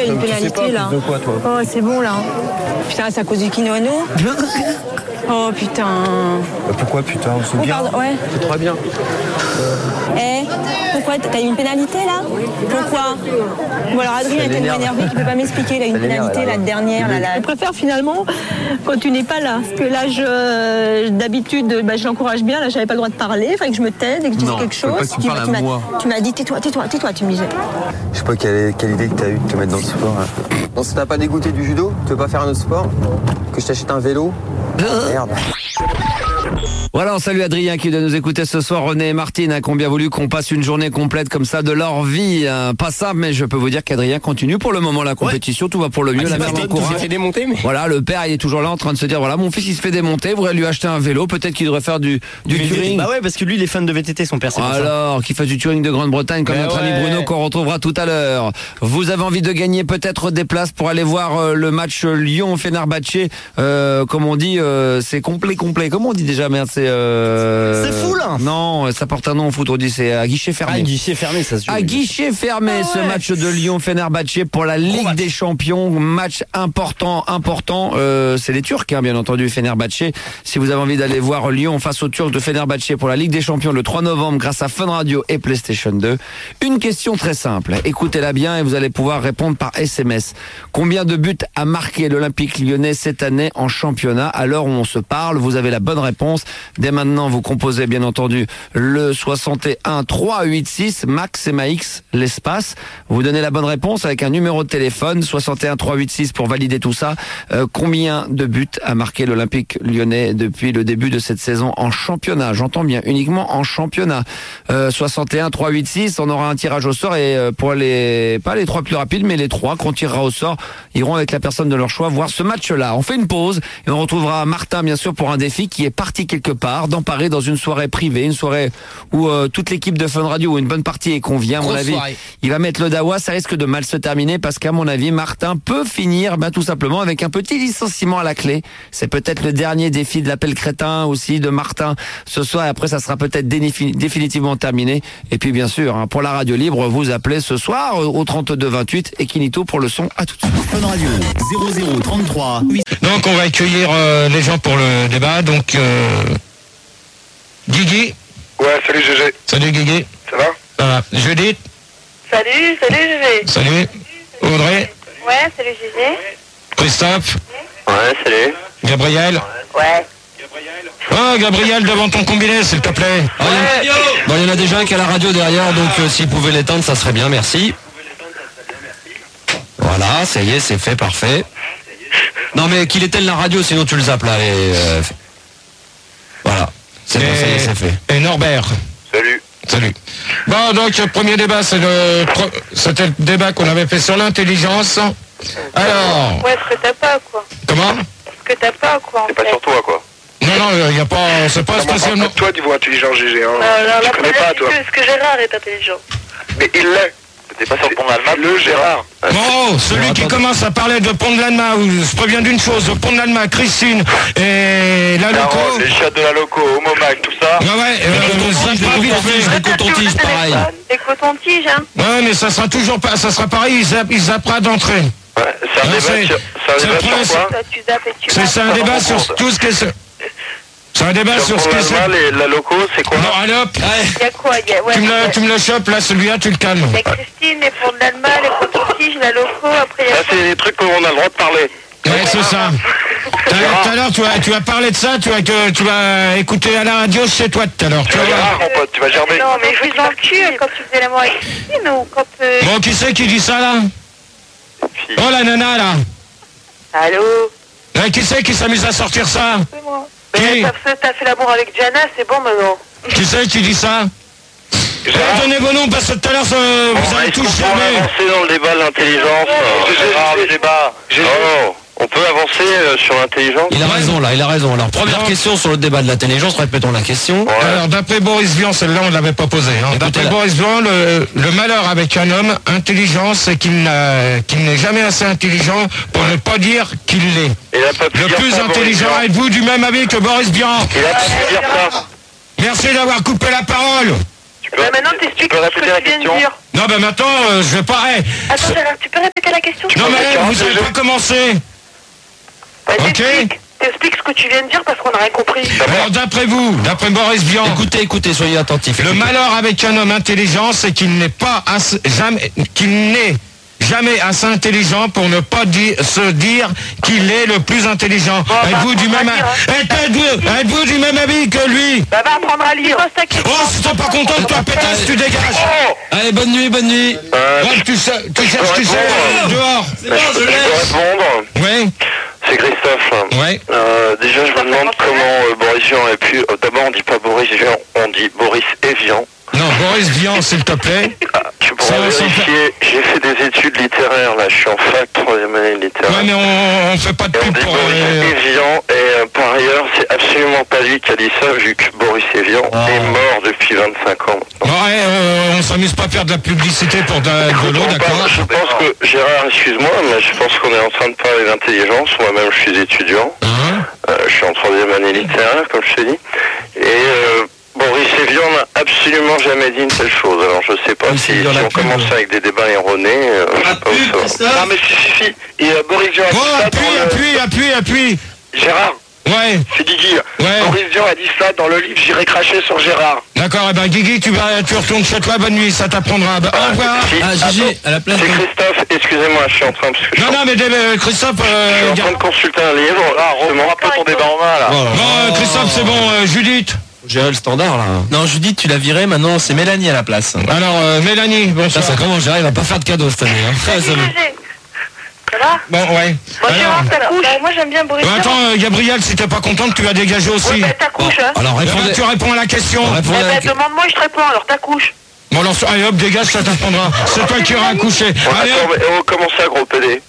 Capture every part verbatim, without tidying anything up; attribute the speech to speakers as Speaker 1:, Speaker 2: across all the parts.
Speaker 1: a une pénalité là.
Speaker 2: De quoi, toi ?
Speaker 1: Oh, c'est bon là. Putain, c'est à cause du quinoano. Oh putain.
Speaker 2: Bah, pourquoi putain, c'est
Speaker 1: Oh,
Speaker 2: bien.
Speaker 1: pardon, ouais.
Speaker 2: C'est très bien.
Speaker 1: Eh, pourquoi t'as eu une pénalité là ? Pourquoi ? Ou alors Adrien est tellement énervé qu'il peut pas m'expliquer. Il a une pénalité la dernière. Là, là.
Speaker 3: Je préfère finalement quand tu n'es pas là. Parce que là, je, d'habitude, bah, je l'encourage bien. Là, j'avais pas le droit de parler. Il fallait que je me taise et que je dise
Speaker 2: Non,
Speaker 3: quelque
Speaker 2: faut
Speaker 3: chose.
Speaker 2: pas que tu parles à moi.
Speaker 1: Tu m'as dit tais-toi, tais-toi, tais-toi, tu me disais.
Speaker 2: Je sais pas quelle, quelle idée que t'as eu de te mettre dans le sport. Hein. Non, ça t'a pas dégoûté du judo ? Tu veux pas faire un autre sport ? Que je t'achète un vélo ? Merde.
Speaker 4: Voilà, on salue Adrien qui doit nous écouter ce soir. René et Martine hein, qui ont bien voulu qu'on passe une journée complète comme ça de leur vie. Hein. Pas simple, mais je peux vous dire qu'Adrien continue pour le moment la compétition. Ouais. Tout va pour le mieux. Ah, la mère l'encourage.
Speaker 5: fait démonter, mais...
Speaker 4: Voilà, le père il est toujours là en train de se dire voilà, mon fils il se fait démonter, voudrait lui acheter un vélo. Peut-être qu'il devrait faire du, du touring.
Speaker 5: Bah ouais, parce que lui il est fan de V T T, son père. C'est
Speaker 4: Alors, qu'il fasse du touring de Grande-Bretagne comme bah notre ouais. ami Bruno qu'on retrouvera tout à l'heure. Vous avez envie de gagner peut-être des places pour aller voir euh, le match Lyon-Fenerbahçe. Euh, comme on dit, euh, c'est complet, complet. Comment on dit déjà, merde, c'est... Euh...
Speaker 5: C'est fou là.
Speaker 4: Non, ça porte un nom au foot, on dit c'est à guichet fermé.
Speaker 5: À guichet fermé, ça se joue.
Speaker 4: À guichet fermé, ah ouais. Ce match de Lyon-Fenerbahçe pour la Ligue oh, des Champions, match important, important. Euh, c'est les Turcs, hein, bien entendu, Fenerbahçe. Si vous avez envie d'aller voir Lyon face aux Turcs de Fenerbahçe pour la Ligue des Champions le trois novembre grâce à Fun Radio et PlayStation deux, une question très simple. Écoutez-la bien et vous allez pouvoir répondre par S M S. Combien de buts a marqué l'Olympique Lyonnais cette année en championnat? À l'heure où on se parle, vous avez la bonne réponse. Dès maintenant, vous composez bien entendu le soixante et un trois huit six Max M A X l'espace. Vous donnez la bonne réponse avec un numéro de téléphone soixante et un trois huit six pour valider tout ça. Euh, combien de buts a marqué l'Olympique Lyonnais depuis le début de cette saison en championnat? J'entends bien, uniquement en championnat. Euh, soixante et un trois huit six, on aura un tirage au sort et euh, pour les pas les trois plus rapides, mais les trois qu'on tirera au sort iront avec la personne de leur choix voir ce match-là. On fait une pause et on retrouvera Martin bien sûr pour un défi qui est parti quelque part dans Paris dans une soirée privée, une soirée où euh, toute l'équipe de Fun Radio, où une bonne partie est convient, à mon avis, soirée. Il va mettre le dawa, ça risque de mal se terminer parce qu'à mon avis, Martin peut finir bah, tout simplement avec un petit licenciement à la clé. C'est peut-être le dernier défi de l'appel crétin aussi de Martin ce soir et après ça sera peut-être définitivement terminé. Et puis bien sûr, hein, pour la radio libre, vous appelez ce soir au trente-deux vingt-huit et Kinito pour le son. À tout de suite.
Speaker 6: Fun Radio zéro zéro trente-trois.
Speaker 7: Donc on va accueillir euh, les gens pour le débat. Donc euh... Guigui.
Speaker 8: Ouais, salut Gégé.
Speaker 7: Salut Guigui.
Speaker 8: Ça va?
Speaker 7: Ça va. Judith.
Speaker 9: Salut, salut Gégé.
Speaker 7: Salut. Audrey.
Speaker 9: Ouais, salut Gégé.
Speaker 7: Christophe.
Speaker 8: Ouais, salut.
Speaker 7: Gabriel.
Speaker 9: Ouais.
Speaker 7: Ah, Gabriel, devant ton combiné, s'il te plaît.
Speaker 10: Ah, il y a... Bon, il y en a déjà un qui a la radio derrière, donc euh, s'il pouvait l'éteindre, ça serait bien, merci. Voilà, ça y est, c'est fait, parfait. Non, mais qu'il éteigne la radio, sinon tu le zappes là. Et, euh... Voilà, c'est bon, ça y est, c'est fait.
Speaker 7: Et Norbert.
Speaker 8: Salut.
Speaker 7: Salut. Bon, donc, le premier débat, c'est le, c'était le débat qu'on avait fait sur l'intelligence. Alors.
Speaker 9: Ouais, ce que t'as pas, quoi.
Speaker 7: Comment?
Speaker 9: Ce que t'as pas, quoi. En
Speaker 8: c'est
Speaker 9: fait.
Speaker 8: pas sur toi, quoi.
Speaker 7: Non, non, il n'y a pas, c'est pas spécialement.
Speaker 8: Toi, tu vois intelligent, Gégé, hein.
Speaker 9: Non, non,
Speaker 8: tu connais pas, toi.
Speaker 9: Est-ce que Gérard est intelligent?
Speaker 8: Mais il l'est. T'es pas sur le pont d'Alma, le Gérard.
Speaker 7: Oh, celui qui commence à parler de pont de l'Alma, je préviens d'une chose, le pont de l'Alma, Christine et la loco.
Speaker 8: Les chats de la loco, Homomac, tout ça.
Speaker 7: Ouais, ouais, euh, ça
Speaker 10: les cotons-tiges, pareil.
Speaker 9: Les cotons-tiges, hein.
Speaker 7: Ouais, mais ça sera toujours pas, ça sera pareil, ils zappent, ils zappera d'entrée.
Speaker 8: Ouais, c'est un débat sur, c'est un débat sur quoi?
Speaker 7: C'est, c'est un débat sur tout ce que c'est. C'est un débat sur, sur ce que c'est.
Speaker 8: Les, la loco, c'est quoi?
Speaker 7: Non, allez hop.
Speaker 9: Il y a quoi? Y a, ouais,
Speaker 7: tu, me
Speaker 9: a...
Speaker 7: le, tu me le chopes, là, celui-là, tu le calmes.
Speaker 9: Il y a Christine, les ponts de l'Alma, les cotons-tiges, la loco, après il y a...
Speaker 8: Ça, c'est des trucs qu'on a le droit de parler.
Speaker 7: Ouais, c'est ça. Tout à l'heure, tu vas, tu vas parler de ça, tu vas, que, tu vas écouter à la radio chez toi tout à l'heure.
Speaker 8: Tu vas Gérard, mon pote, tu vas gerber.
Speaker 9: Non, mais je vous dans le cul quand tu faisais l'amour avec Christine ou quand... Euh...
Speaker 7: Bon, qui c'est qui dit ça, là?
Speaker 8: Fille.
Speaker 7: Oh, la nana, là.
Speaker 9: Allô?
Speaker 7: Là, qui c'est qui s'amuse à sortir ça?
Speaker 9: C'est moi. Mais t'as fait, t'as fait l'amour avec Diana, c'est bon maintenant.
Speaker 7: Qui c'est qui dit ça?
Speaker 8: Gérard.
Speaker 7: Donnez vos noms parce que tout à l'heure, euh,
Speaker 8: bon,
Speaker 7: vous allez tous
Speaker 8: jamais. On peut avancer dans le débat de l'intelligence. Gérard, le débat. Oh, on peut avancer euh, sur l'intelligence.
Speaker 10: Il a raison là, il a raison. Alors première non. question sur le débat de l'intelligence, répétons la question.
Speaker 7: Ouais. Alors d'après Boris Vian, celle-là on ne l'avait pas posée. Hein. D'après Boris Vian, le, le malheur avec un homme intelligent, c'est qu'il, n'a, qu'il n'est jamais assez intelligent pour ne pas dire qu'il l'est.
Speaker 8: Il a pas pu
Speaker 7: le
Speaker 8: dire
Speaker 7: plus
Speaker 8: ça,
Speaker 7: intelligent, êtes-vous du même avis que Boris Vian?
Speaker 8: Il a pas pu dire ça.
Speaker 7: Merci d'avoir coupé la parole.
Speaker 8: Tu peux,
Speaker 9: bah maintenant t'expliques ce que tu viens de dire.
Speaker 7: Non, ben maintenant, euh, je vais pas... Hey,
Speaker 9: Attends, Gérard, tu peux répéter la question.
Speaker 7: Non mais vous avez pas commencé.
Speaker 9: Bah,
Speaker 7: Ok.
Speaker 9: t'expliques. T'expliques ce que tu viens de dire parce qu'on n'a rien compris.
Speaker 7: Alors d'après vous, d'après Boris Vian,
Speaker 10: Écoutez, écoutez, soyez attentifs.
Speaker 7: le malheur avec un homme intelligent, c'est qu'il n'est pas assez, jamais, qu'il n'est jamais assez intelligent pour ne pas dire, se dire qu'il est le plus intelligent.
Speaker 9: Bon,
Speaker 7: êtes-vous
Speaker 9: bah,
Speaker 7: du
Speaker 9: on va
Speaker 7: même,
Speaker 9: dire, hein.
Speaker 7: êtes-vous, êtes-vous du même avis que lui?
Speaker 9: Bah, va apprendre à lire.
Speaker 7: Oh, si t'es pas content de toi, pétasse, tu dégages.
Speaker 10: Allez, bonne nuit, bonne nuit.
Speaker 8: Euh,
Speaker 7: Ouais, tu sais, tu cherches qui c'est
Speaker 8: répondre.
Speaker 7: dehors.
Speaker 8: je peux je peux répondre.
Speaker 7: Oui,
Speaker 8: C'est Christophe.
Speaker 7: oui.
Speaker 8: Euh, déjà, je me demande comment euh, Boris Vian et puis euh, d'abord on dit pas Boris Vian, on dit Boris Evian.
Speaker 7: Non, Boris Vian, s'il te plaît.
Speaker 8: Ah, tu pourras
Speaker 7: Ça, ça
Speaker 8: vérifier. J'ai fait des études littéraires là. Je suis en fac troisième année littéraire.
Speaker 7: Ouais, mais on, on fait pas de
Speaker 8: Et on
Speaker 7: pub
Speaker 8: dit
Speaker 7: pour...
Speaker 8: Boris
Speaker 7: euh,
Speaker 8: Evian et euh, par ailleurs, c'est absolument pas lui qui a dit ça vu que Boris Evian est mort depuis vingt-cinq ans.
Speaker 7: Ouais, euh, on s'amuse pas à faire de la publicité pour de, de l'eau,
Speaker 8: On
Speaker 7: d'accord?
Speaker 8: parle- Je pense que, Gérard, excuse-moi, mais je pense qu'on est en train de parler d'intelligence. Moi-même, je suis étudiant.
Speaker 7: Hein?
Speaker 8: Euh, je suis en troisième année littéraire, comme je t'ai dit. Et euh, Boris Evian n'a absolument jamais dit une telle chose. Alors, je sais pas
Speaker 10: Oui,
Speaker 8: si,
Speaker 10: c'est dur,
Speaker 8: si
Speaker 10: la
Speaker 8: on
Speaker 10: pub.
Speaker 8: commence avec des débats erronés. Euh, je sais pas où ça va.
Speaker 11: Non mais si si si. Et euh, Boris Vian a dit
Speaker 7: Oh,
Speaker 11: ça
Speaker 7: appuie,
Speaker 11: dans le...
Speaker 7: appuie, appuie, appuie.
Speaker 11: Gérard,
Speaker 7: Ouais,
Speaker 11: c'est Guigui.
Speaker 7: Ouais.
Speaker 11: Boris Vian a dit ça dans le livre J'irai cracher sur Gérard.
Speaker 7: d'accord, eh ben Guigui, tu vas, tu retournes chez toi, bonne nuit, ça t'apprendra. Bah, au revoir.
Speaker 8: Si,
Speaker 10: Ah, Gigi,
Speaker 8: attends,
Speaker 10: à la place
Speaker 8: c'est
Speaker 10: de...
Speaker 8: Christophe, excusez-moi, je suis en train, parce que je
Speaker 7: Non,
Speaker 8: suis en-
Speaker 7: non, mais euh, Christophe,
Speaker 8: je
Speaker 7: euh,
Speaker 8: suis en
Speaker 7: gars-
Speaker 8: train de consulter un livre. Là, reprends un peu ton débat en main, là.
Speaker 10: Voilà.
Speaker 7: Bon, euh, Christophe, c'est bon, euh, Judith.
Speaker 10: Gérer le standard, là.
Speaker 5: Non, Judith, tu l'as viré, maintenant c'est Mélanie à la place.
Speaker 7: Alors, euh, Mélanie,
Speaker 10: Ça,
Speaker 7: bonsoir.
Speaker 10: ça commence, Gérard, il va pas faire de cadeaux cette année. Hein.
Speaker 9: Salut,
Speaker 10: Ça, ça-
Speaker 9: Gégé. Ça va?
Speaker 7: Bon, ouais.
Speaker 9: Bon,
Speaker 7: Alors,
Speaker 9: Gérard, ta couche. Bah, moi, j'aime bien Boris
Speaker 7: bah,
Speaker 9: Vian.
Speaker 7: attends, euh, Gabriel, si t'es pas contente, tu vas dégager aussi.
Speaker 9: Ouais, bah, ta couche, hein.
Speaker 10: Alors,
Speaker 7: Eh ben,
Speaker 10: répondez.
Speaker 7: tu réponds à la question.
Speaker 10: Répondez
Speaker 9: Eh
Speaker 10: à la-
Speaker 9: ben, demande-moi et je te réponds, alors ta couche.
Speaker 7: Bon, alors, allez hop, dégage, ça t'apprendra. C'est toi qui iras accoucher.
Speaker 8: Bon,
Speaker 7: Allez,
Speaker 8: attends,
Speaker 7: hop.
Speaker 8: mais oh, comment ça, gros P D?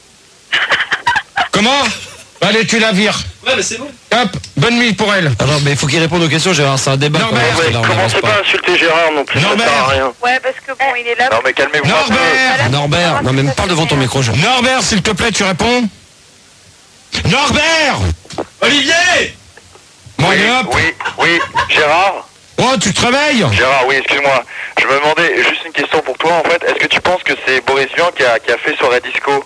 Speaker 7: Comment? Allez, tu la vires.
Speaker 5: Ouais, mais c'est bon.
Speaker 7: Hop, bonne nuit pour elle.
Speaker 10: Alors, mais il faut qu'il réponde aux questions, Gérard, c'est un débat.
Speaker 7: Non,
Speaker 10: qu'on
Speaker 7: mais-
Speaker 10: va faire,
Speaker 8: Ouais,
Speaker 10: là, on
Speaker 8: commencez
Speaker 10: n'avance
Speaker 8: pas à insulter Gérard non plus, ça
Speaker 7: Norbert.
Speaker 8: sert à rien.
Speaker 9: Ouais, parce que bon, il est là.
Speaker 8: Non mais calmez-vous.
Speaker 7: Norbert.
Speaker 10: Norbert, non, mais parle devant ton micro, Gérard.
Speaker 7: Norbert, s'il te plaît, tu réponds. Norbert.
Speaker 5: Olivier!
Speaker 7: Bon,
Speaker 8: Oui,
Speaker 7: allez, hop.
Speaker 8: oui, oui, Gérard.
Speaker 7: Oh, tu te réveilles?
Speaker 8: Gérard, oui, excuse-moi. Je me demandais, juste une question pour toi en fait. Est-ce que tu penses que c'est Boris Vian qui a, qui a fait Soirée Disco?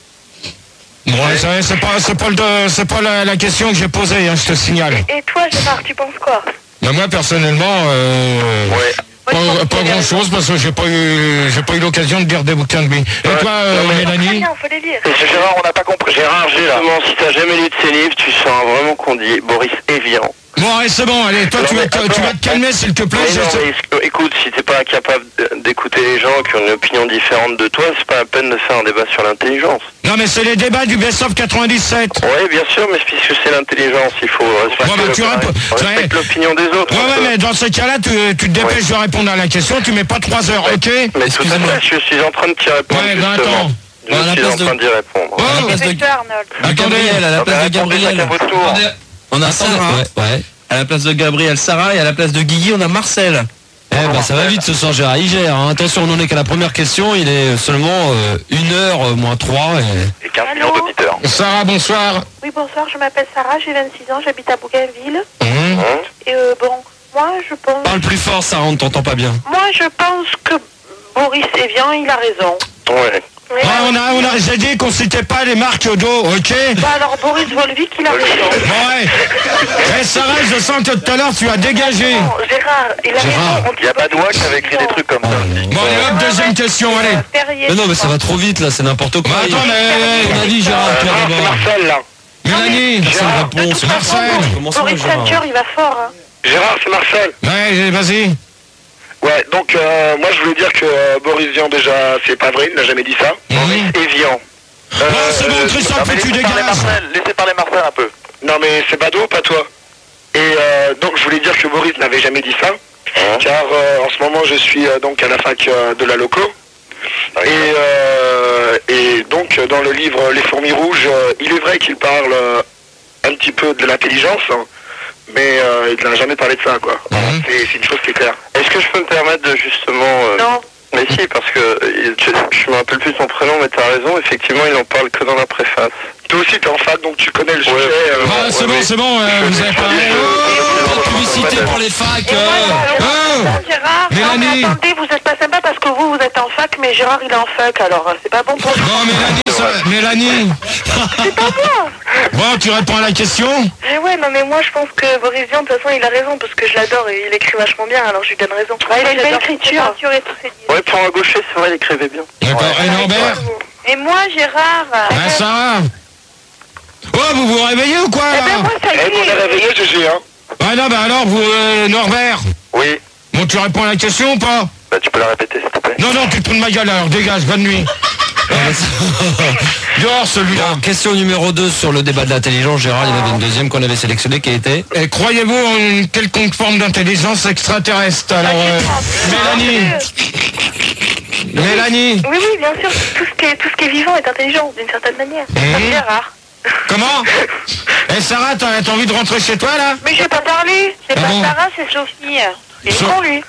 Speaker 7: Ouais, ça, c'est pas, c'est pas, le, c'est pas la, la question que j'ai posée, hein, je te signale.
Speaker 9: Et toi, Gérard, tu penses quoi?
Speaker 7: Mais moi, personnellement, euh,
Speaker 8: Ouais.
Speaker 7: pas, pas grand chose parce que j'ai pas eu, j'ai pas eu l'occasion de lire des bouquins de lui. Et
Speaker 8: Ouais,
Speaker 7: toi, euh,
Speaker 8: non, mais-
Speaker 9: Très
Speaker 7: Mélanie?
Speaker 9: bien, faut les lire.
Speaker 8: Et Gérard, on n'a pas compris. Gérard, justement, si t'as jamais lu de ses livres, tu sauras vraiment qu'on dit Boris Evian.
Speaker 7: Bon, allez, c'est bon, allez, toi,
Speaker 8: Non,
Speaker 7: tu vas,
Speaker 8: mais
Speaker 7: te,
Speaker 8: attends,
Speaker 7: tu vas te calmer, s'il te plaît.
Speaker 8: Mais
Speaker 7: je
Speaker 8: non,
Speaker 7: sais-
Speaker 8: mais éc- écoute, si t'es pas incapable de- d'écouter les gens qui ont une opinion différente de toi, c'est pas la peine de faire un débat sur l'intelligence.
Speaker 7: Non, mais c'est les débats du Best of quatre-vingt-dix-sept.
Speaker 8: Oui, bien sûr, mais puisque c'est l'intelligence, il faut respecter,
Speaker 7: Ouais, bah, tu
Speaker 8: le-
Speaker 7: réponds-
Speaker 8: on
Speaker 7: tu
Speaker 8: respecte
Speaker 7: ré-
Speaker 8: l'opinion des autres.
Speaker 7: Ouais,
Speaker 8: un
Speaker 7: ouais,
Speaker 8: peu.
Speaker 7: mais dans ce cas-là, tu, tu te dépêches de répondre à la question, tu mets pas trois heures, ok?
Speaker 8: Mais tout à
Speaker 10: Excusez-moi.
Speaker 8: fait, je suis en train de t'y répondre
Speaker 7: Ouais, ben
Speaker 8: justement.
Speaker 7: attends.
Speaker 8: Je
Speaker 10: À la
Speaker 8: suis
Speaker 10: place
Speaker 8: en
Speaker 10: de-
Speaker 8: train d'y répondre.
Speaker 7: Oh,
Speaker 10: À la place
Speaker 9: C'est
Speaker 10: de,
Speaker 9: ça, Arnold.
Speaker 10: de
Speaker 7: Attendez.
Speaker 10: Gabriel, à la
Speaker 8: Ah,
Speaker 10: place
Speaker 8: bah,
Speaker 10: de
Speaker 8: répondez
Speaker 10: Gabriel.
Speaker 8: à votre tour.
Speaker 5: On a Sandra.
Speaker 10: Ouais, ouais.
Speaker 5: À la place de Gabriel, Sarah. Et à la place de Guigui, on a Marcel.
Speaker 10: Eh ben, ça va vite ce soir, Gérard. Il gère. Hein. Attention, on n'en est qu'à la première question. Il est seulement euh, une heure euh, moins trois. Et...
Speaker 8: Et quinze
Speaker 9: Allô
Speaker 8: millions d'auditeurs.
Speaker 7: Sarah, bonsoir.
Speaker 9: Oui, bonsoir, je m'appelle Sarah, j'ai vingt-six ans, j'habite à Bougainville.
Speaker 7: Hum.
Speaker 8: Hein?
Speaker 9: Et euh, bon, moi, je pense...
Speaker 10: Parle plus fort, Sarah, on ne t'entend pas bien.
Speaker 9: Moi, je pense que Boris Evian, il a raison.
Speaker 8: Ouais.
Speaker 9: Mais,
Speaker 7: Ouais, on a, on a, j'ai dit qu'on citait pas les marques d'eau, ok?
Speaker 9: bah alors, Boris Volvic, il a raison.
Speaker 7: Bon, ouais. Eh, Sarah, je sens que tout à l'heure, tu as dégagé.
Speaker 9: Non, Gérard, il a
Speaker 10: Gérard,
Speaker 9: raison. on
Speaker 8: Il n'y a
Speaker 9: dit
Speaker 8: pas de loi
Speaker 9: Boris
Speaker 8: qui avait écrit des
Speaker 9: Evian.
Speaker 8: trucs comme ça.
Speaker 7: Bon, allez, hop, deuxième question, allez.
Speaker 9: Perrier,
Speaker 10: Mais non, mais
Speaker 9: je
Speaker 10: ça va
Speaker 9: pense.
Speaker 10: trop vite, là. C'est n'importe quoi.
Speaker 7: Bah, attends, mais...
Speaker 10: On a dit Gérard, Pierre,
Speaker 8: Ah, c'est
Speaker 10: d'abord.
Speaker 8: Marcel là.
Speaker 7: Mélanie.
Speaker 10: Marcel
Speaker 9: De
Speaker 10: répond.
Speaker 9: toute
Speaker 10: C'est
Speaker 9: façon,
Speaker 7: Marcel.
Speaker 10: Comment ça,
Speaker 9: Boris
Speaker 10: Gérard
Speaker 9: Ceinture, il va fort. Hein.
Speaker 8: Gérard, c'est Marcel.
Speaker 7: Ouais, vas-y.
Speaker 11: Ouais, donc euh, moi je voulais dire que euh, Boris Vian déjà c'est pas vrai, il n'a jamais dit ça.
Speaker 8: Boris Evian.
Speaker 7: Bon, c'est bon, Christophe,
Speaker 8: non, mais
Speaker 7: tu
Speaker 8: laissez parler
Speaker 7: dégages.
Speaker 8: Marcel, laissez parler Marcel un peu.
Speaker 11: Non mais c'est badaud, pas toi. Et euh, donc je voulais dire que Boris n'avait jamais dit ça,
Speaker 8: Hein?
Speaker 11: car euh, en ce moment je suis euh, donc à la fac euh, de la loco. Et, euh, et donc dans le livre Les fourmis rouges, euh, il est vrai qu'il parle euh, un petit peu de l'intelligence, hein, mais euh, il n'a jamais parlé de ça quoi.
Speaker 7: Mhm.
Speaker 11: C'est c'est une chose qui est claire.
Speaker 8: Est-ce que je peux me permettre de justement... euh,
Speaker 9: Non.
Speaker 8: Mais si, parce que euh, je, je me rappelle plus son prénom, mais t'as raison, effectivement, il en parle que dans la préface.
Speaker 11: Toi aussi t'es en fac donc tu connais le
Speaker 8: Ouais.
Speaker 11: sujet. euh,
Speaker 7: Ah, c'est
Speaker 8: ouais,
Speaker 7: bon,
Speaker 8: oui.
Speaker 7: c'est bon, euh, vous avez parlé.
Speaker 10: Pas de publicité pour les facs.
Speaker 9: Et
Speaker 10: euh.
Speaker 9: voilà,
Speaker 7: oh.
Speaker 9: non, Gérard, non,
Speaker 7: Mélanie.
Speaker 9: mais attendez, vous êtes pas sympa parce que vous, vous êtes en fac, mais Gérard, il est en fac, alors euh, c'est pas bon pour lui.
Speaker 7: Bon, Mélanie, c'est ça, Mélanie.
Speaker 9: C'est pas moi.
Speaker 7: Bon, tu réponds à la question?
Speaker 9: Mais ouais, non mais moi je pense que Boris Vian, de toute façon il a raison parce que je l'adore et il écrit vachement bien, alors je lui donne raison. Ouais, il a une belle écriture.
Speaker 8: Ouais, pour un gaucher, c'est vrai, il écrivait bien.
Speaker 7: D'accord, et Norbert?
Speaker 9: Et moi Gérard...
Speaker 7: Ah, Sarah? Oh, vous vous réveillez ou quoi, là?
Speaker 9: Eh ben moi ça y est.
Speaker 11: Eh, on est réveillé, G G, hein.
Speaker 7: Ah non, bah alors, vous, euh, Norbert?
Speaker 8: Oui.
Speaker 7: Bon, tu réponds à la question ou pas?
Speaker 8: Bah, tu peux la répéter, s'il te plaît.
Speaker 7: Non, non, tu te fous de ma gueule, alors, dégage, bonne nuit. Dehors, celui-là.
Speaker 10: Bon, question numéro deux sur le débat de l'intelligence, Gérard, il y en avait une deuxième qu'on avait sélectionnée qui était...
Speaker 7: Et croyez-vous en une quelconque forme d'intelligence extraterrestre? Alors, euh, Mélanie. Mélanie.
Speaker 9: Oui, oui, bien sûr, tout ce qui est, tout ce qui est vivant est intelligent, d'une certaine manière.
Speaker 7: Mmh.
Speaker 9: Gérard.
Speaker 7: Comment? Eh, Sarah, t'as t'as envie de rentrer chez toi, là?
Speaker 9: Mais je vais pas parler, c'est
Speaker 7: Ah
Speaker 9: pas
Speaker 7: bon?
Speaker 9: Sarah, c'est Sophie. Il est
Speaker 7: So-
Speaker 9: con lui.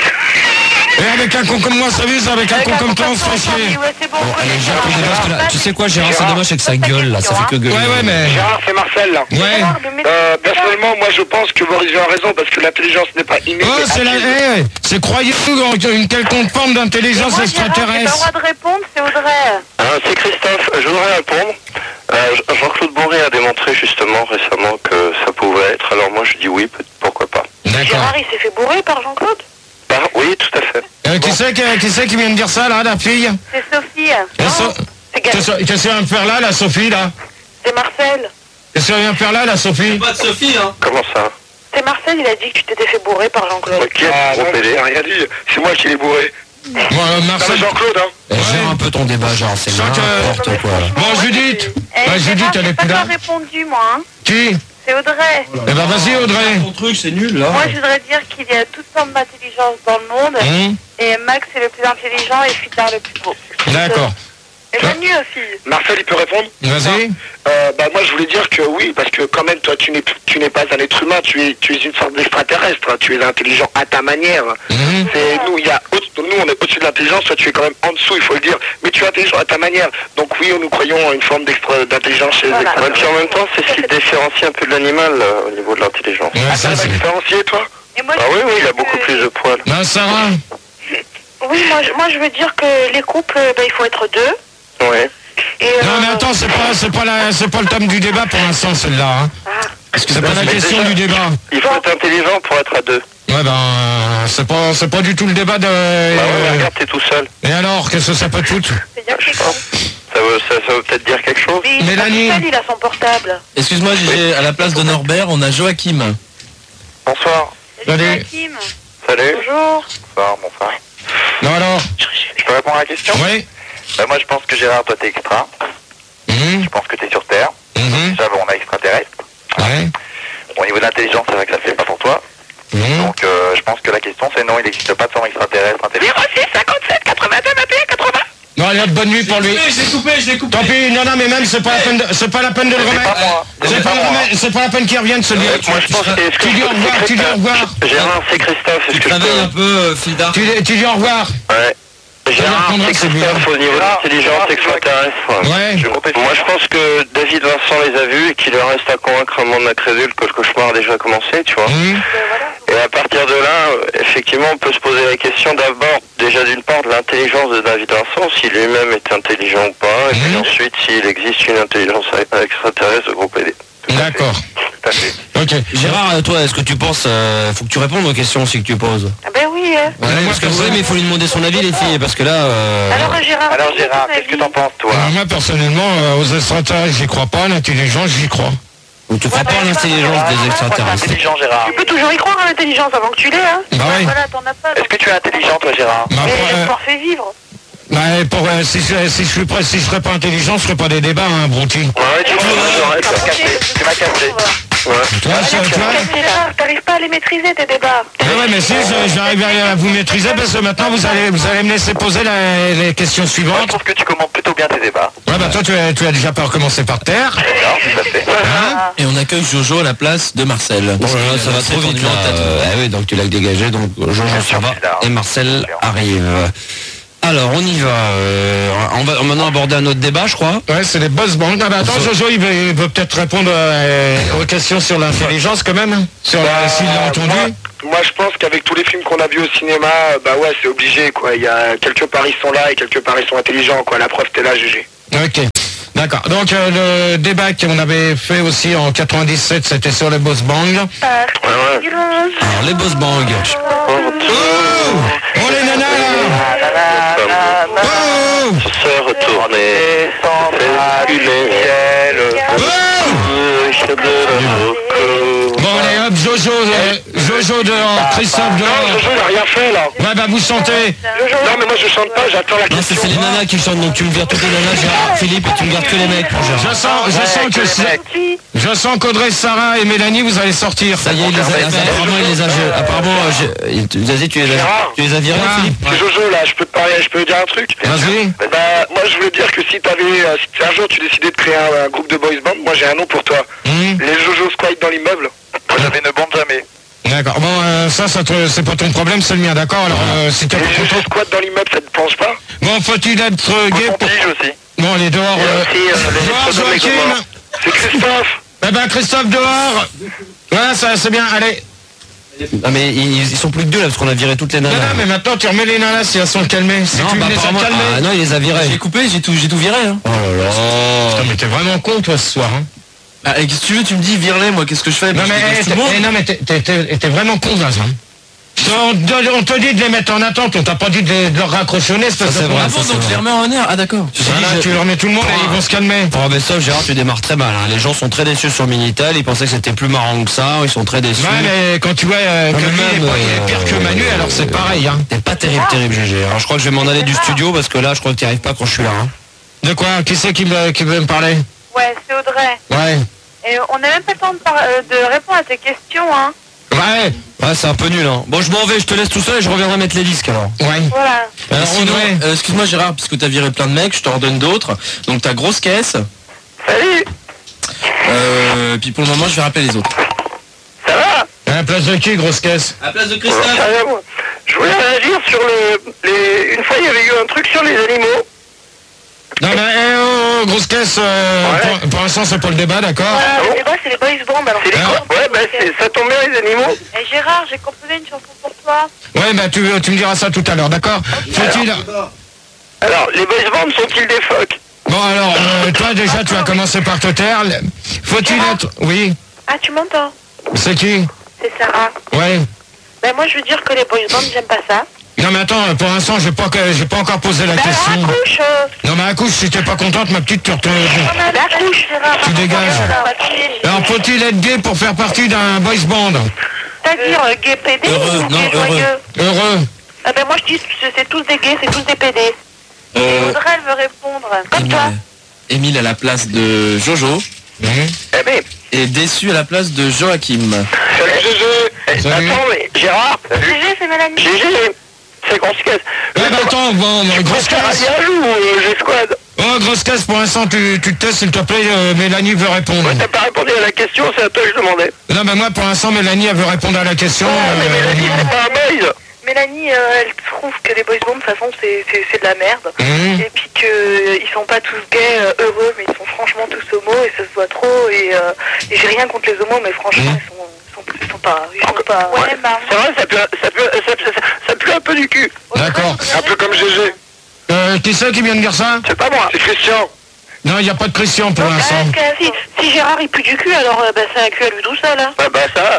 Speaker 7: Et avec un con comme moi, ça vise, avec un con comme toi, on se fait chier.
Speaker 9: Ouais, c'est bon.
Speaker 10: Bon, allez, Gérard, on débat, parce que là, tu sais quoi, Gérard, c'est dommage, c'est que ça gueule, là, ça fait que gueuler.
Speaker 7: Ouais, ouais, mais...
Speaker 11: Gérard, c'est Marcel, là.
Speaker 7: Ouais.
Speaker 11: Euh, personnellement, moi je pense que Boris Vian a raison parce que l'intelligence n'est pas innée.
Speaker 7: Oh, c'est la... Eh, eh, c'est croyez-vous en une quelconque forme d'intelligence
Speaker 9: Moi, Gérard, j'ai pas le
Speaker 7: extraterrestre?
Speaker 9: droit de répondre, c'est Audrey.
Speaker 8: Ah, c'est Christophe, je voudrais répondre. Euh, Jean-Claude Bourré a démontré justement récemment que ça pouvait être, alors moi je dis oui, peut- pourquoi pas.
Speaker 7: D'accord.
Speaker 9: Gérard, il s'est fait bourrer par Jean-Claude.
Speaker 8: Bah, oui, tout à fait.
Speaker 7: Euh, qui c'est qui, qui c'est qui vient de dire ça, là, la fille?
Speaker 9: C'est Sophie.
Speaker 7: La
Speaker 9: Non,
Speaker 7: So-
Speaker 9: c'est
Speaker 7: Qu'est-ce
Speaker 9: Gaël.
Speaker 7: qu'est-ce qu'elle vient de faire là, la Sophie, là?
Speaker 9: C'est Marcel.
Speaker 7: Qu'est-ce qu'elle vient de faire là, la Sophie?
Speaker 10: Pas de Sophie, hein.
Speaker 8: Comment ça?
Speaker 9: C'est Marcel, il a dit que tu t'étais fait bourrer par Jean-Claude.
Speaker 8: Ok,
Speaker 11: Ah
Speaker 8: gros
Speaker 11: non,
Speaker 8: pédé.
Speaker 11: j'ai rien dit, c'est moi qui l'ai bourré.
Speaker 7: Bon, euh,
Speaker 11: Non,
Speaker 7: Marcel...
Speaker 11: mais Jean-Claude, hein.
Speaker 10: Eh, Gère un peu ton débat, Gérard, c'est
Speaker 7: Sans que-
Speaker 10: n'importe quoi, là.
Speaker 7: Bon, Judith.
Speaker 9: Eh,
Speaker 7: Ouais, Judith,
Speaker 9: Gérard,
Speaker 7: elle est
Speaker 9: j'ai
Speaker 7: plus
Speaker 9: pas
Speaker 7: là.
Speaker 9: encore répondu, moi. Hein.
Speaker 7: Qui?
Speaker 9: C'est Audrey.
Speaker 7: Eh ben, vas-y, Audrey.
Speaker 10: Ton truc, c'est nul, là.
Speaker 9: Moi, je voudrais dire qu'il y a toutes sortes d'intelligence dans le monde.
Speaker 7: Hum,
Speaker 9: Et Max est le plus intelligent et Fitard le plus beau.
Speaker 7: D'accord.
Speaker 9: Et Manu aussi.
Speaker 11: Marcel, il peut répondre?
Speaker 7: Vas-y.
Speaker 11: Euh, bah moi je voulais dire que oui, parce que quand même toi tu n'es tu n'es pas un être humain, tu es tu es une sorte d'extraterrestre, hein. Tu es intelligent à ta manière.
Speaker 7: Mhm.
Speaker 11: C'est nous il y a au- nous on est au-dessus de l'intelligence, toi tu es quand même en dessous, il faut le dire, mais tu es intelligent à ta manière. Donc oui, nous croyons à une forme d'extra- d'intelligence chez les
Speaker 9: Voilà.
Speaker 8: Ouais, puis
Speaker 11: extraterrestres.
Speaker 8: en même temps, c'est ce qui te différencie un peu de l'animal euh, au niveau de l'intelligence.
Speaker 7: Ouais,
Speaker 11: Ah,
Speaker 7: ça,
Speaker 11: t'as
Speaker 7: c'est...
Speaker 11: différencié toi?
Speaker 9: Et moi,
Speaker 8: Ah
Speaker 9: je
Speaker 8: oui,
Speaker 9: veux
Speaker 8: oui, il a
Speaker 9: dire
Speaker 8: beaucoup
Speaker 9: que-
Speaker 8: plus de poils.
Speaker 7: Non, Sarah.
Speaker 9: Oui, moi, je- moi je veux dire que les couples, bah, il faut être deux.
Speaker 8: Ouais.
Speaker 9: Et,
Speaker 7: Non,
Speaker 9: euh,
Speaker 7: mais attends, c'est pas, c'est pas, la, c'est pas le thème du débat pour l'instant, celle-là. Hein. C'est pas la
Speaker 8: mais
Speaker 7: question
Speaker 8: déjà-
Speaker 7: du débat.
Speaker 8: Il faut être intelligent pour être à deux.
Speaker 7: Ouais, ben, euh, c'est pas, c'est pas du tout le débat de...
Speaker 8: Bah ouais,
Speaker 7: euh,
Speaker 8: mais regarde, t'es tout seul.
Speaker 7: Et alors, qu'est-ce que ça peut te foutre?
Speaker 9: c'est-à-dire que c'est con.
Speaker 8: Ça veut, ça, ça veut peut-être dire quelque chose.
Speaker 9: Mais il est pas
Speaker 7: Mélanie.
Speaker 9: tout seul, il a son portable.
Speaker 10: Excuse-moi, Gégé, à la place de Norbert, on a Joachim.
Speaker 8: Bonsoir.
Speaker 7: Salut.
Speaker 9: Joachim.
Speaker 8: Salut.
Speaker 9: Bonjour.
Speaker 8: Bonsoir, bonsoir.
Speaker 7: Non, alors?
Speaker 8: Je peux répondre à la question?
Speaker 7: Oui.
Speaker 8: Bah moi je pense que Gérard, toi t'es extra.
Speaker 7: Mhm.
Speaker 8: Je pense que t'es sur Terre.
Speaker 7: Mhm.
Speaker 8: Déjà bon, on a extraterrestre.
Speaker 7: Ouais.
Speaker 8: Au niveau de l'intelligence, c'est vrai que ça fait pas pour toi.
Speaker 7: Mhm.
Speaker 8: Donc euh, je pense que la question c'est non, il n'existe pas de forme extraterrestre intelligente.
Speaker 11: zéro six cinquante-sept quatre-vingt-deux vingt et un quatre-vingts.
Speaker 7: Non, allez, hop, bonne nuit pour lui.
Speaker 10: je l'ai coupé, je l'ai coupé.
Speaker 7: Tant pis, non, non, mais même, c'est pas la peine de, c'est pas la peine de le
Speaker 8: C'est
Speaker 7: remettre.
Speaker 8: pas moi.
Speaker 7: C'est
Speaker 8: C'est
Speaker 7: pas,
Speaker 8: pas
Speaker 7: le
Speaker 8: moi.
Speaker 7: remettre- c'est pas la peine qu'il revienne, celui-là.
Speaker 8: Euh, moi je pense que... est-ce que
Speaker 7: Tu dis au
Speaker 8: c'est
Speaker 7: revoir, tu dis au revoir.
Speaker 8: Gérard, c'est Christophe, est-ce
Speaker 10: Tu
Speaker 8: que je
Speaker 10: travailles un
Speaker 8: peux...
Speaker 10: peu, euh, Fildar.
Speaker 7: Tu, tu dis au revoir.
Speaker 8: Ouais. Gérard,
Speaker 7: répondra,
Speaker 8: c'est
Speaker 7: c'est bien.
Speaker 8: Christophe au niveau de l'intelligence extraterrestre.
Speaker 7: Ouais.
Speaker 8: Je- Moi je pense que David Vincent les a vus et qu'il leur reste à convaincre un monde incrédule que le cauchemar a déjà commencé, tu vois.
Speaker 7: Mhm.
Speaker 8: Et à partir de là, euh, effectivement, on peut se poser la question d'abord, déjà d'une part, de l'intelligence de David Vincent, si lui-même est intelligent ou pas, et puis
Speaker 7: Mhm.
Speaker 8: ensuite s'il existe une intelligence extraterrestre de groupe P D.
Speaker 7: D'accord.
Speaker 8: Tout à fait.
Speaker 7: Ok.
Speaker 10: Gérard, toi, est-ce que tu penses... euh, faut que tu répondes aux questions aussi que tu poses.
Speaker 9: Ah ben oui, hein.
Speaker 10: Ouais, parce que oui, mais il faut lui demander son avis, les filles, parce que là... euh,
Speaker 9: Alors Gérard,
Speaker 8: Alors
Speaker 9: quel est
Speaker 8: Gérard,
Speaker 9: ton
Speaker 8: qu'est-ce que
Speaker 9: avis
Speaker 8: t'en penses, toi?
Speaker 7: Alors, moi, personnellement, euh, aux extraterrestres, j'y crois pas. L'intelligence, j'y crois.
Speaker 10: Ou tu crois pas à l'intelligence des extraterrestres.
Speaker 8: Intelligent, Gérard.
Speaker 9: Tu peux toujours y croire à l'intelligence avant que tu l'aies, hein.
Speaker 7: Bah oui.
Speaker 9: Voilà, t'en as pas.
Speaker 8: Est-ce que tu es intelligent, toi, Gérard?
Speaker 7: Bah,
Speaker 9: Mais
Speaker 7: après,
Speaker 9: le
Speaker 7: euh,
Speaker 9: sport fait vivre.
Speaker 7: bah, pour, euh, si, je- si je suis prêt, si je serais pas intelligent, je ferais pas des débats, hein, Brouti.
Speaker 8: Ouais, tu m'as cassé. Tu m'as cassé. Ouais.
Speaker 7: Tu vois, ça, tu vois
Speaker 9: Gérard, t'arrives pas à les maîtriser tes débats.
Speaker 7: Ah ouais, mais si, je- j'arrive à vous maîtriser parce que maintenant vous allez, vous allez me laisser poser la- les questions
Speaker 8: Moi, je
Speaker 7: suivantes.
Speaker 8: trouve que tu commentes plutôt bien tes débats.
Speaker 7: Ouais, bah toi, tu as, tu as déjà pas recommencé par terre.
Speaker 8: D'accord, tout à fait.
Speaker 7: Hein?
Speaker 10: Et on accueille Jojo à la place de Marcel.
Speaker 4: Bon, là, ça va trop vite là. Euh, ah oui, donc tu l'as dégagé, donc Jojo ça va et Marcel arrive. Alors on y va. Euh, on va maintenant aborder un autre débat, je crois.
Speaker 7: Ouais, c'est les boss bands. Ah bah attends, Jojo, il veut, il veut peut-être répondre euh, aux questions sur l'intelligence quand même. Sur la, s'il l'a entendu.
Speaker 11: Moi, moi, je pense qu'avec tous les films qu'on a vus au cinéma, euh, bah ouais, c'est obligé, quoi. Il y a quelque part ils sont là et quelque part ils sont intelligents, quoi. La preuve, t'es là, G G.
Speaker 7: Ok. D'accord. Donc euh, le débat qu'on avait fait aussi en quatre-vingt-dix-sept, c'était sur les boss bang.
Speaker 8: Ouais, ouais.
Speaker 10: Alors les boss bang.
Speaker 7: Oh, oh les nanas là. Oh,
Speaker 8: Se retourner,
Speaker 7: bon allez hop, Jojo, euh, Jojo dehors, Christophe dehors.
Speaker 11: Non, Jojo n'a rien fait là.
Speaker 7: Ouais bah vous chantez.
Speaker 11: Non mais moi je chante pas, j'attends la
Speaker 10: Non, c'est
Speaker 11: question.
Speaker 10: c'est les nanas qui chantent, donc tu me gardes toutes les nanas, Gérard, Philippe, et tu me gardes que les mecs pour Gérard.
Speaker 7: Je sens, je sens que c'est- je sens qu'Audrey, Sarah et Mélanie vous allez sortir.
Speaker 10: Ça y est, il les a, apparemment il les a, apparemment, je- il- tu vas-y, tu les as, tu les as virés,
Speaker 7: Ah.
Speaker 10: Philippe.
Speaker 11: C'est Jojo là, je peux te parler, je peux te dire un truc.
Speaker 7: Vas-y.
Speaker 11: Bah moi je voulais dire que si t'avais, euh, si un jour tu décidais de créer un, un groupe de boys band, moi j'ai un nom pour toi.
Speaker 7: Mmh.
Speaker 11: Les Jojo Squad dans l'immeuble. Moi j'avais une bande jamais.
Speaker 7: D'accord. Bon, euh, ça, ça te- c'est pas ton problème, c'est le mien, d'accord. Alors, euh, si t'es
Speaker 11: Les
Speaker 7: pas
Speaker 11: Jojo
Speaker 7: content.
Speaker 11: Squad dans l'immeuble, ça te pense pas?
Speaker 7: Bon, faut-il être euh, gay pour...
Speaker 11: aussi.
Speaker 7: Bon, allez, dehors.
Speaker 11: Et
Speaker 7: Euh...
Speaker 11: aussi, euh, les
Speaker 7: dehors,
Speaker 11: Jojo
Speaker 7: Joachim.
Speaker 11: Squad. C'est Christophe.
Speaker 7: Eh ben, Christophe, dehors. Ouais, ça, c'est bien, allez.
Speaker 10: Ah mais ils, ils sont plus que deux là parce qu'on a viré toutes les
Speaker 7: Non,
Speaker 10: nanas.
Speaker 7: non, mais maintenant, tu remets les nanas si elles sont calmées. Si
Speaker 10: Non,
Speaker 7: tu
Speaker 10: bah,
Speaker 7: les as
Speaker 10: apparemment-
Speaker 7: calmées.
Speaker 10: ah non, il les a virées.
Speaker 12: J'ai coupé, j'ai tout, j'ai tout viré. Hein.
Speaker 10: Oh là là.
Speaker 7: Putain, mais t'es vraiment con, toi, ce soir, hein.
Speaker 12: Ah, et qu'est-ce que tu veux, tu me dis vire-les, moi, qu'est-ce que je fais?
Speaker 7: Non,
Speaker 12: Bah, je
Speaker 7: mais,
Speaker 12: dégage
Speaker 7: eh,
Speaker 12: tout le
Speaker 7: t'es-
Speaker 12: monde.
Speaker 7: eh, non, mais t'es- t'es- t'es t'es vraiment con, là, hein. On, te- on te dit de les mettre en attente, on t'a pas dit de, les- de leur raccrocher au nez, espèce
Speaker 10: Ça,
Speaker 7: de
Speaker 10: c'est
Speaker 7: con.
Speaker 10: vrai,
Speaker 12: Ah
Speaker 10: ça,
Speaker 12: bon,
Speaker 10: c'est
Speaker 12: donc je
Speaker 10: vrai.
Speaker 12: les remets en air. Ah d'accord.
Speaker 7: Voilà, tu leur mets tout le monde et ils vont se calmer.
Speaker 10: Oh mais ça Gérard tu démarres très mal hein. Les gens sont très déçus sur Minitel, ils pensaient que c'était plus marrant que ça, ils sont très déçus.
Speaker 7: Ouais, mais quand tu vois euh, que
Speaker 10: mais
Speaker 7: lui, il est
Speaker 10: même,
Speaker 7: pas- il est pire que
Speaker 10: euh,
Speaker 7: Manu, alors c'est pareil, hein.
Speaker 10: T'es pas terrible terrible G G. Alors je crois que je vais m'en aller du studio parce que là je crois que t'y arrives pas quand je suis là hein.
Speaker 7: De quoi? Qui c'est qui, me- qui veut me parler?
Speaker 9: Ouais, c'est Audrey.
Speaker 7: Ouais.
Speaker 9: Et on n'a même pas le temps de, par- euh, de répondre à tes questions, hein.
Speaker 7: Ouais.
Speaker 10: Ouais c'est un peu nul hein. Bon je m'en vais, je te laisse tout seul et je reviendrai mettre les disques alors.
Speaker 7: Ouais.
Speaker 9: Voilà.
Speaker 7: Alors,
Speaker 12: Et sinon,
Speaker 7: Audrey.
Speaker 12: euh, excuse-moi Gérard, puisque t'as viré plein de mecs, je t'en redonne d'autres. Donc ta grosse caisse.
Speaker 11: Salut.
Speaker 12: Euh, puis pour le moment, je vais rappeler les autres.
Speaker 11: Ça va?
Speaker 7: À la place de qui, grosse caisse?
Speaker 12: À la place de
Speaker 11: Ça
Speaker 12: Christophe.
Speaker 11: va, moi. Je voulais réagir sur le... Les... Une fois, il y avait eu un truc sur les animaux.
Speaker 7: Non mais eh, oh, oh, grosse caisse, euh,
Speaker 11: Ouais.
Speaker 7: pour, pour l'instant c'est pas le débat, d'accord?
Speaker 9: Voilà, le débat, c'est les boys band. Alors,
Speaker 11: C'est les
Speaker 7: Ah.
Speaker 11: quoi? Ouais, bah c'est- ça tombe bien les animaux.
Speaker 9: Et Gérard, j'ai composé une chanson pour toi.
Speaker 7: Ouais, bah tu, tu me diras ça tout à l'heure, d'accord? Faut-il...
Speaker 11: Alors, les boys bands sont-ils des phoques?
Speaker 7: Bon alors, euh, toi déjà tu vas commencer par te taire. Faut-il être... Oui,
Speaker 9: Ah, tu m'entends?
Speaker 7: c'est qui?
Speaker 9: C'est Sarah.
Speaker 7: Ouais.
Speaker 9: Ben moi, je veux dire que les boys band, j'aime pas ça.
Speaker 7: Non mais attends, pour l'instant j'ai pas, que- j'ai pas encore posé la
Speaker 9: Ben
Speaker 7: question.
Speaker 9: alors, accouche. euh,
Speaker 7: Non mais accouche, si t'es pas contente, ma petite, tu retournes...
Speaker 9: Ben accouche, Gérard.
Speaker 7: Tu dégages. Alors faut-il être gay pour faire partie d'un boys band?
Speaker 9: C'est-à-dire euh, gay P D
Speaker 12: Heureux,
Speaker 9: ou
Speaker 12: non,
Speaker 9: gay
Speaker 12: heureux.
Speaker 9: joyeux?
Speaker 7: Heureux.
Speaker 9: Ah ben moi, je dis c'est c'est tous des gays, c'est tous des P D. Et
Speaker 12: Euh,
Speaker 9: Audrey, elle veut répondre. Comme toi.
Speaker 12: Émile, Émile à la place de Jojo.
Speaker 7: Mhm.
Speaker 11: Eh ben,
Speaker 12: Et Déçu à la place de Joachim.
Speaker 11: salut Gégé. Eh,
Speaker 7: Salut.
Speaker 11: Attends, mais Gérard.
Speaker 9: Gégé, c'est Mélanie.
Speaker 11: Gégé. C'est grosse caisse.
Speaker 7: Ouais bah attends, bon, grosse caisse.
Speaker 11: Radial ou euh, G-Squad?
Speaker 7: Oh, grosse caisse, pour l'instant tu, tu te testes, s'il te plaît, euh, Mélanie veut répondre.
Speaker 11: Ouais, t'as pas répondu à la question, c'est à toi que je demandais.
Speaker 7: Non mais moi pour l'instant Mélanie elle veut répondre à la question.
Speaker 11: Ah, mais
Speaker 7: euh,
Speaker 11: Mélanie, c'est pas un boys.
Speaker 9: Mélanie, euh, elle trouve que les boys band, de toute façon, c'est c'est- c'est de la merde.
Speaker 7: Mhm.
Speaker 9: Et puis qu'ils sont pas tous gays, euh, heureux, mais ils sont franchement tous homos et ça se voit trop. Et, euh, et j'ai rien contre les homos, mais franchement,
Speaker 7: Mhm.
Speaker 9: ils, sont, ils, sont, ils sont pas. Ils sont pas.
Speaker 11: Ouais, c'est vrai, ça pue, ça, pue, ça, pue, ça, ça pue un peu du cul.
Speaker 7: D'accord.
Speaker 11: Un peu comme Gégé.
Speaker 7: Euh, qui c'est qui vient de dire ça?
Speaker 11: C'est pas moi, c'est Christian.
Speaker 7: Non, il n'y a pas de Christian pour
Speaker 9: Donc,
Speaker 7: l'instant.
Speaker 9: est-ce que si, si Gérard il pue du cul, alors euh, bah, c'est un cul à lui tout seul. Hein.
Speaker 11: Ah bah ça,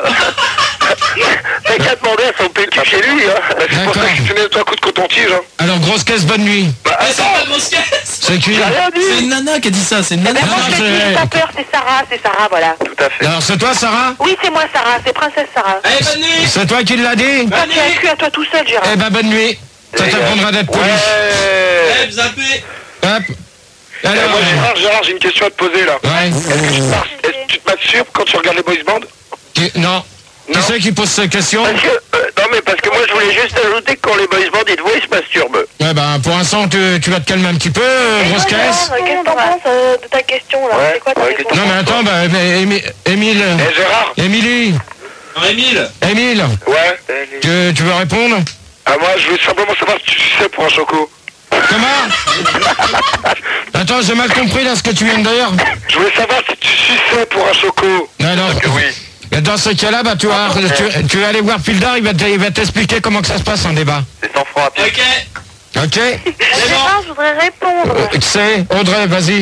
Speaker 11: t'as qu'à demander à son P Q chez lui. Hein. C'est pour ça que tu mets toi coup de coton-tige. Hein.
Speaker 7: Alors grosse caisse, bonne nuit.
Speaker 11: Bah
Speaker 12: Eh, c'est
Speaker 11: attends,
Speaker 12: pas grosse caisse.
Speaker 7: C'est qui?
Speaker 11: j'ai rien
Speaker 12: C'est
Speaker 11: dit.
Speaker 12: une nana qui a dit ça, c'est une nana.
Speaker 9: Eh ben, moi
Speaker 7: non,
Speaker 9: je te
Speaker 7: c'est-
Speaker 9: dis, pas peur, c'est Sarah, c'est Sarah, voilà.
Speaker 11: Tout à fait.
Speaker 7: Alors c'est toi Sarah?
Speaker 9: Oui, c'est moi Sarah, c'est Princesse Sarah.
Speaker 12: Allez, bonne nuit.
Speaker 7: C'est toi qui l'as dit?
Speaker 9: Ah, c'est un cul à toi tout seul, Gérard.
Speaker 7: Eh ben bonne nuit. Ça t'apprendra d'être poli.
Speaker 11: Ouais.
Speaker 12: Eh, zappé.
Speaker 7: Hop.
Speaker 11: Eh,
Speaker 7: Alors,
Speaker 11: moi Gérard, Gérard, j'ai une question à te poser là.
Speaker 7: ouais.
Speaker 11: Est-ce que tu te mar- est-ce que tu te masturbes quand tu regardes les boys bands?
Speaker 7: Qui- Non. Qui
Speaker 11: Non.
Speaker 7: c'est qui pose cette question?
Speaker 11: Parce que, euh, non mais parce que moi je voulais juste ajouter que quand les boys bands ils te voient, ils se masturbent.
Speaker 7: Ouais ben pour l'instant tu, tu vas te calmer un petit peu, euh, grosse caisse.
Speaker 9: Qu'est-ce que t'en penses euh, de ta question là?
Speaker 11: Ouais,
Speaker 9: C'est quoi ta
Speaker 11: ouais,
Speaker 9: réponse?
Speaker 11: qu'est-ce
Speaker 7: Non mais attends, bah, mais Émi- Émile,
Speaker 11: Eh Gérard.
Speaker 7: Émilie,
Speaker 12: Non, Émile.
Speaker 7: Émile,
Speaker 11: Ouais.
Speaker 7: tu, tu veux répondre?
Speaker 11: Ah moi je voulais simplement savoir si tu sais pour un choco.
Speaker 7: Comment? Attends, j'ai mal compris là ce que tu viens de dire.
Speaker 11: Je voulais savoir si tu suçais pour un choco.
Speaker 7: Alors,
Speaker 11: Oui.
Speaker 7: dans ce cas-là, bah, tu, vas, tu, tu vas aller voir Pildar, il va te- il va t'expliquer comment que ça se passe un débat.
Speaker 11: C'est cent francs à pied.
Speaker 12: Ok.
Speaker 7: Ok?
Speaker 9: Gérard, je voudrais répondre.
Speaker 7: Euh, Tu sais, Audrey, vas-y.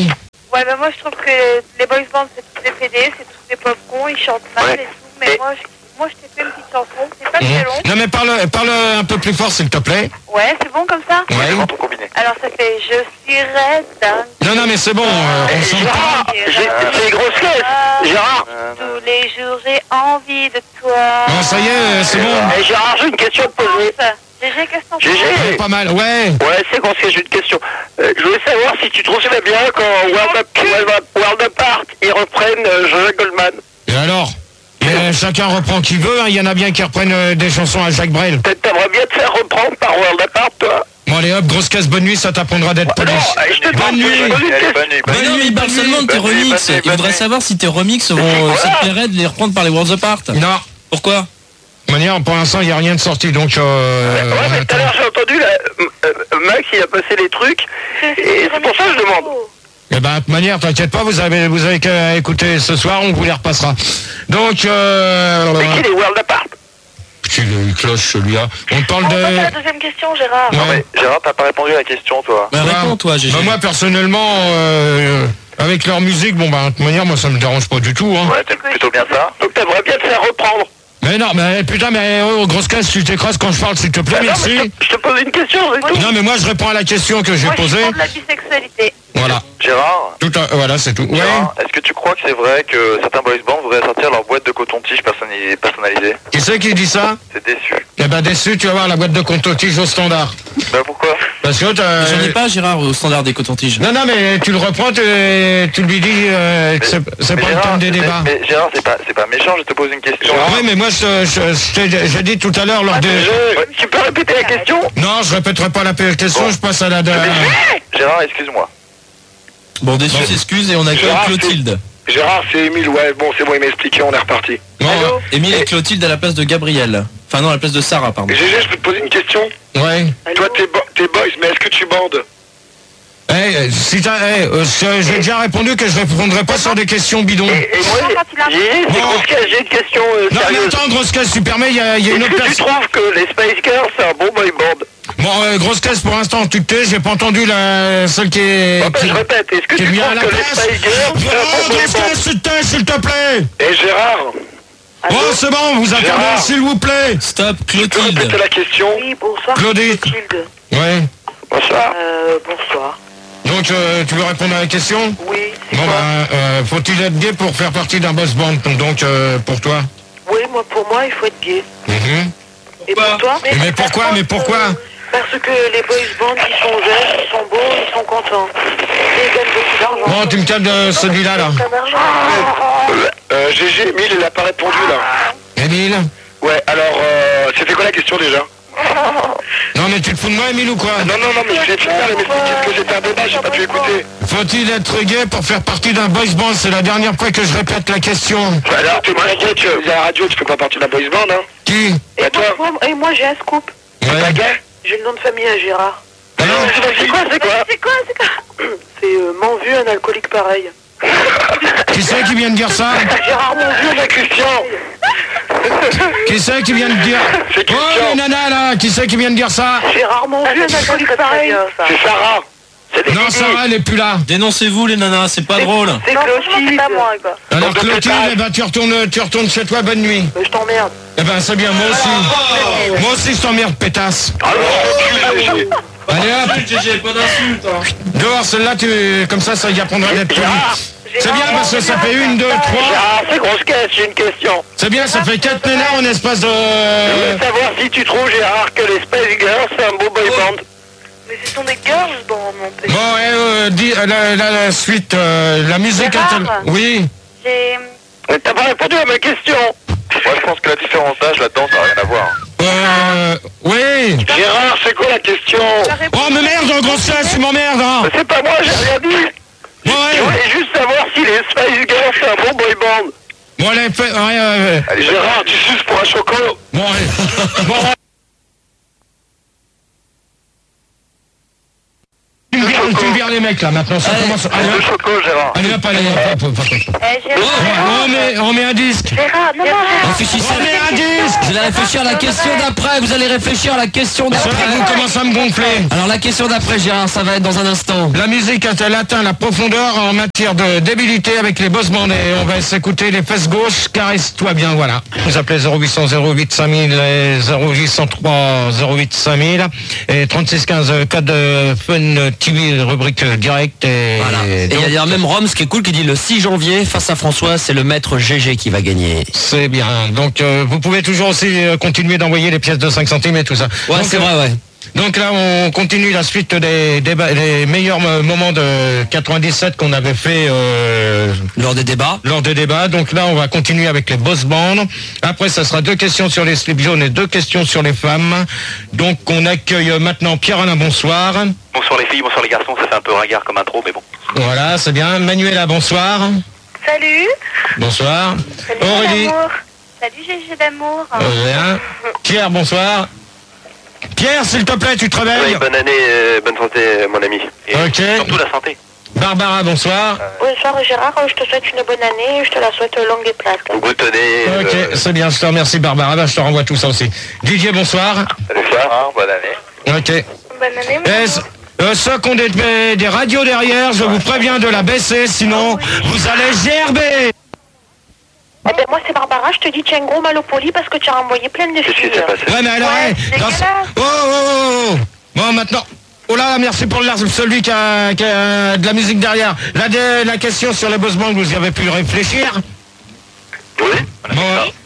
Speaker 9: Ouais, bah moi je trouve que les boys bands c'est tous des P D, c'est tous des pauvres cons, ils chantent mal
Speaker 11: Ouais.
Speaker 9: et tout, mais moi je, moi je t'ai fait une petite chanson, c'est pas très long.
Speaker 7: Non mais parle, parle un peu plus fort s'il te plaît.
Speaker 9: Ouais, c'est bon comme ça.
Speaker 7: Ouais.
Speaker 9: Alors ça fait je serai dingue.
Speaker 7: Non non mais c'est bon, euh, on chante
Speaker 11: Gérard,
Speaker 7: pas.
Speaker 11: j'ai- c'est les grosses caisses. Gérard.
Speaker 9: Tous les jours j'ai envie de toi.
Speaker 7: Non ça y est, c'est bon.
Speaker 11: Eh, Gérard, j'ai une question à te poser.
Speaker 9: Gégé, qu'est-ce que t'en penses?
Speaker 11: Gégé.
Speaker 7: Pas mal, ouais.
Speaker 11: Ouais, c'est qu'on j'ai une question. Euh, je voulais savoir si tu trouves ça bien quand World, Up, World, Up, World Apart, ils reprennent euh, Jean-Jacques Goldman.
Speaker 7: Et alors Et chacun reprend qui veut, hein. Il y en a bien qui reprennent euh, des chansons à Jacques Brel.
Speaker 11: Peut-être t'aimerais bien te faire reprendre par World Apart, toi.
Speaker 7: Bon allez hop, grosse casse, bonne nuit, ça t'apprendra d'être poli.
Speaker 11: je te
Speaker 7: Bonne nuit.
Speaker 12: Mais non, mais il parle seulement de tes remixes. Il voudrait savoir si tes remixes vont, euh, ça te plairait de les reprendre par les Worlds Apart.
Speaker 7: Non.
Speaker 12: Pourquoi?
Speaker 7: De manière, pour l'instant, il n'y a rien de sorti, donc... Euh,
Speaker 11: Ouais, mais tout à l'heure, j'ai entendu, là, euh, Max, il a passé les trucs, et c'est pour ça que je demande.
Speaker 7: Eh ben, de toute manière, t'inquiète pas, vous avez, vous avez qu'à écouter ce soir, on vous les repassera. Donc, euh...
Speaker 11: Mais qui est World Apart?
Speaker 7: C'est le cloche, celui-là. On parle
Speaker 9: On
Speaker 7: de...
Speaker 9: passe à la deuxième question, Gérard.
Speaker 7: Non, mais
Speaker 8: Gérard, t'as pas répondu à la question, toi.
Speaker 12: Bah réponds, toi, Gégé.
Speaker 7: Bah, moi, personnellement, euh, avec leur musique, bon, bah, de toute manière, moi, ça me dérange pas du tout, hein.
Speaker 8: Ouais, t'aimes plutôt bien ça.
Speaker 11: Donc t'aimerais bien te faire reprendre.
Speaker 7: Mais non, mais putain, mais oh, grosse casse, tu t'écrases quand je parle, s'il te plaît,
Speaker 11: Ah non,
Speaker 7: merci.
Speaker 11: mais je te- je te pose une question, c'est tout.
Speaker 7: Non, mais moi, je réponds à la question que j'ai
Speaker 9: Moi je
Speaker 7: posée.
Speaker 9: prends de la bisexualité.
Speaker 7: Voilà.
Speaker 8: Gérard,
Speaker 7: Tout à- voilà, c'est tout. Ouais.
Speaker 8: Gérard, est-ce que tu crois que c'est vrai que certains boys bands voudraient sortir leur boîte de coton-tige personnalisée, personnalisée
Speaker 7: Qui c'est qui dit ça?
Speaker 8: C'est déçu.
Speaker 7: Eh ben, déçu, tu vas voir la boîte de coton-tige au standard.
Speaker 8: Bah pourquoi?
Speaker 7: Parce que t'as...
Speaker 12: J'en ai pas, Gérard, au standard des cotons-tiges.
Speaker 7: Non, non, mais tu le reprends, tu, tu lui dis euh, que c'est c'est
Speaker 8: Mais
Speaker 7: pas le
Speaker 8: Gérard,
Speaker 7: thème des
Speaker 8: mais-
Speaker 7: débats.
Speaker 8: Mais Gérard, c'est pas, c'est pas méchant, je te pose une question.
Speaker 7: Oui, mais moi, je, je, je t'ai- j'ai dit tout à l'heure lors de...
Speaker 11: Je- Tu peux répéter la question?
Speaker 7: Non, je répéterai pas la question, je passe à la...
Speaker 8: Gérard, excuse-moi.
Speaker 12: Bon, déçu s'excuse et on accueille
Speaker 11: Gérard,
Speaker 12: Clotilde.
Speaker 11: Gérard, c'est Émile, ouais, bon, c'est bon, il m'a expliqué, on est reparti.
Speaker 7: Bon,
Speaker 12: Émile et Clotilde à la place de Gabriel. Enfin non, à la place de Sarah, pardon.
Speaker 11: Gégé, je peux te poser une question?
Speaker 7: ouais.
Speaker 11: Toi, t'es bo- t'es boys, mais est-ce que tu bandes?
Speaker 7: Eh, si t'as... eh, euh, je- j'ai déjà répondu que je répondrai pas sur des questions bidons.
Speaker 11: Et, et moi,
Speaker 9: Quand il a-
Speaker 11: j'ai c'est
Speaker 7: Bon.
Speaker 11: grosse caisse, j'ai une question euh,
Speaker 7: Non, mais
Speaker 11: sérieuse.
Speaker 7: attends, grosse caisse, tu permets, il y a, il y a une
Speaker 11: Est-ce
Speaker 7: autre
Speaker 11: que tu
Speaker 7: personne...
Speaker 11: trouves que les Spice Girls, c'est un bon boy band?
Speaker 7: Bon, euh, grosse caisse, pour l'instant, tu te tais, j'ai pas entendu la... celle qui est...
Speaker 11: Ah bah,
Speaker 7: qui-
Speaker 11: je répète, est-ce que
Speaker 7: qui
Speaker 11: tu
Speaker 7: est bien à
Speaker 11: trouves
Speaker 7: la
Speaker 11: que les
Speaker 7: place.
Speaker 11: Spice Girls, c'est un
Speaker 7: Oh,
Speaker 11: bon boy
Speaker 7: grosse
Speaker 11: band?
Speaker 7: caisse, tu te tais, s'il te plaît.
Speaker 11: Et Gérard,
Speaker 7: Oh, c'est bon, vous attendez,
Speaker 11: Gérard.
Speaker 7: s'il vous plaît.
Speaker 12: Stop,
Speaker 11: tu peux
Speaker 12: Clotilde.
Speaker 11: répéter la question?
Speaker 9: Oui, bonsoir.
Speaker 7: Claudie.
Speaker 9: Clotilde.
Speaker 7: Ouais.
Speaker 11: Bonsoir.
Speaker 9: Euh, bonsoir.
Speaker 7: Donc, euh, tu veux répondre à la question?
Speaker 9: Oui, c'est
Speaker 7: Bon,
Speaker 9: quoi?
Speaker 7: bah, euh, faut-il être gay pour faire partie d'un boss band? Donc, euh, pour toi?
Speaker 9: Oui, moi, pour moi, il faut être gay.
Speaker 7: Mhm.
Speaker 9: Et pour toi?
Speaker 7: Mais, mais pourquoi? Mais pourquoi?
Speaker 9: Parce que les boys bands, ils sont jeunes, ils sont beaux, ils sont contents. Et ils gagnent beaucoup d'argent.
Speaker 7: Bon, tu me calmes de celui-là, là.
Speaker 9: Plein d'argent.
Speaker 11: Euh, Gégé, Émile, il a pas répondu, là.
Speaker 7: Émile?
Speaker 11: Ouais, alors, euh, c'était quoi la question, déjà?
Speaker 7: Non, mais tu te fous de moi, Émile, ou quoi?
Speaker 11: Non, non, non, mais je vais finir, mais qu'est-ce que c'était un débat, j'ai pas pu écouter.
Speaker 7: Faut-il être gay pour faire partie d'un boys band? C'est la dernière fois que je répète la question.
Speaker 11: Bah alors, tu m'inquiètes que à la radio, tu fais pas partie d'un boys band, hein?
Speaker 7: Qui?
Speaker 11: Bah toi?
Speaker 9: Moi, et moi, j'ai un scoop.
Speaker 11: T'es pas
Speaker 7: Ouais.
Speaker 11: gay?
Speaker 9: J'ai le nom de famille à Gérard.
Speaker 11: Alors, c'est quoi, c'est quoi?
Speaker 9: C'est quoi, c'est quoi? C'est euh, m'en vu un alcoolique pareil.
Speaker 7: Qui c'est qui vient de dire ça?
Speaker 9: Gérard, mon vieux,
Speaker 11: C'est Christian!
Speaker 7: Qui c'est qui vient de dire?
Speaker 11: C'est
Speaker 7: Oh,
Speaker 11: Christian!
Speaker 7: les nanas, là! Qui c'est qui vient de dire ça?
Speaker 9: Gérard, mon vieux, un alcoolique pareil.
Speaker 11: C'est Sarah! C'est des
Speaker 7: Non,
Speaker 11: Didi.
Speaker 7: Sarah, elle est plus là.
Speaker 12: Dénoncez-vous, les nanas, c'est pas drôle.
Speaker 9: C'est Clotilde. C'est pas moi, quoi.
Speaker 7: Alors,
Speaker 11: Donc, de
Speaker 7: Clotilde,
Speaker 11: pétage.
Speaker 7: eh ben, tu retournes, tu retournes chez toi, bonne nuit.
Speaker 9: Mais je t'emmerde.
Speaker 7: Eh ben, c'est bien, moi aussi. Moi aussi, je t'emmerde, pétasse.
Speaker 11: Ah non, enculé, Gégé.
Speaker 7: Allez, hop,
Speaker 12: Gégé, pas d'insulte.
Speaker 7: dehors, celle-là, tu, comme ça, ça y apprendra d'être poli.
Speaker 11: Gérard!
Speaker 7: C'est bien, parce que ça fait une, deux, trois.
Speaker 11: Gérard, c'est grosse caisse, j'ai une question.
Speaker 7: C'est bien, ça fait quatre nanas en espace de...
Speaker 11: Je voulais savoir si tu trouves, Gérard, que les Spice Girls, c'est un beau boy band.
Speaker 9: Mais ce sont des girls dans mon pays.
Speaker 7: Bon, ouais, euh, dis, euh, la, la, la suite, euh, la musique...
Speaker 9: Gérard.
Speaker 7: elle- Oui.
Speaker 9: J'ai...
Speaker 11: Mais t'as pas répondu à ma question.
Speaker 8: Moi, je pense que la différence d'âge là-dedans, ça n'a rien à voir.
Speaker 7: Euh... Oui.
Speaker 11: Gérard, c'est quoi la question?
Speaker 7: Oh, mais merde, grosse caisse, tu m'emmerdes, hein.
Speaker 11: C'est pas moi, j'ai rien dit.
Speaker 7: Bon,
Speaker 11: Je
Speaker 7: ouais.
Speaker 11: voulais juste savoir si les Spice Girls, c'est un bon boy band.
Speaker 7: Bon, allez, fais... Ouais, ouais, ouais.
Speaker 11: Gérard, tu suces pour un choco.
Speaker 7: Bon, allez. Bon, ouais. me vires, tu me vires les mecs là maintenant. Ça commence. Allez,
Speaker 8: Le choco, Gérard.
Speaker 7: allez, hop, allez, hop, hop, hop, hop.
Speaker 9: Eh, Gérard.
Speaker 7: On met, on met un disque.
Speaker 9: Gérard, non, non, Gérard.
Speaker 10: Réfléchissez.
Speaker 7: On met un disque.
Speaker 10: Vous allez réfléchir à la question d'après. Vous allez réfléchir à la question
Speaker 7: Ça
Speaker 10: d'après.
Speaker 7: va, vous commencez à me gonfler.
Speaker 10: Alors la question d'après, Gérard, ça va être dans un instant.
Speaker 7: La musique a-t-elle atteint la profondeur en matière de débilité avec les boss bands? Et on va s'écouter les fesses gauches, caresse-toi bien, voilà. Vous appelez zéro huit cent zéro huit cinq mille et zéro huit cent trois zéro huit cinq mille et trente-six quinze code de Fun T V, rubrique direct. Et,
Speaker 10: Voilà. Et il
Speaker 7: donc,
Speaker 10: y a même Roms qui est cool qui dit le six janvier face à François, c'est le maître G G qui va gagner.
Speaker 7: c'est bien. Donc euh, vous pouvez toujours aussi euh, continuer d'envoyer les pièces de cinq centimes et tout ça.
Speaker 10: Ouais,
Speaker 7: Donc,
Speaker 10: c'est
Speaker 7: euh,
Speaker 10: vrai, ouais.
Speaker 7: Donc là, on continue la suite des, des, des meilleurs moments de quatre-vingt-dix-sept qu'on avait fait euh,
Speaker 10: lors des débats.
Speaker 7: Lors des débats. Donc là, on va continuer avec les boss bands. Après, ça sera deux questions sur les slips jaunes et deux questions sur les femmes. Donc, on accueille maintenant Pierre-Alain, bonsoir.
Speaker 8: Bonsoir les filles, bonsoir les garçons, ça fait un peu ringard comme intro, mais bon.
Speaker 7: Voilà, c'est bien. Manuela, bonsoir.
Speaker 9: Salut.
Speaker 7: Bonsoir.
Speaker 9: Salut
Speaker 7: Aurélie.
Speaker 9: d'amour. Salut Gégé d'amour.
Speaker 7: Bien. Pierre, bonsoir. Pierre, s'il te plaît, tu te réveilles.
Speaker 8: Oui, bonne année, euh, bonne santé, mon ami. Et
Speaker 7: Ok.
Speaker 8: surtout la santé.
Speaker 7: Barbara, bonsoir.
Speaker 9: Bonsoir Gérard, je te souhaite une bonne année, je te la souhaite longue et plate.
Speaker 8: Goutonnez.
Speaker 7: Ok, c'est bien, je te remercie Barbara. Bah, je te renvoie tout ça aussi. Didier, bonsoir.
Speaker 8: Salut Pierre, bonne année.
Speaker 7: Ok.
Speaker 9: Bonne année, mon
Speaker 7: Et,
Speaker 9: amour.
Speaker 7: euh, ceux qui ont des, des radios derrière, je vous préviens de la baisser, sinon vous allez gerber.
Speaker 9: Eh ben moi c'est Barbara, je te dis tu as un gros mal au poli parce que tu as renvoyé plein de filles.
Speaker 7: Ouais, mais alors,
Speaker 9: Ouais,
Speaker 7: hey,
Speaker 9: c'est
Speaker 7: dans-
Speaker 9: dégueulasse.
Speaker 7: oh, oh, oh, oh. Bon, maintenant. Oh là, merci pour le, celui qui a, qui a de la musique derrière. La, de- la question sur les boss bands, vous y avez pu réfléchir?
Speaker 8: Oui.
Speaker 7: Bon,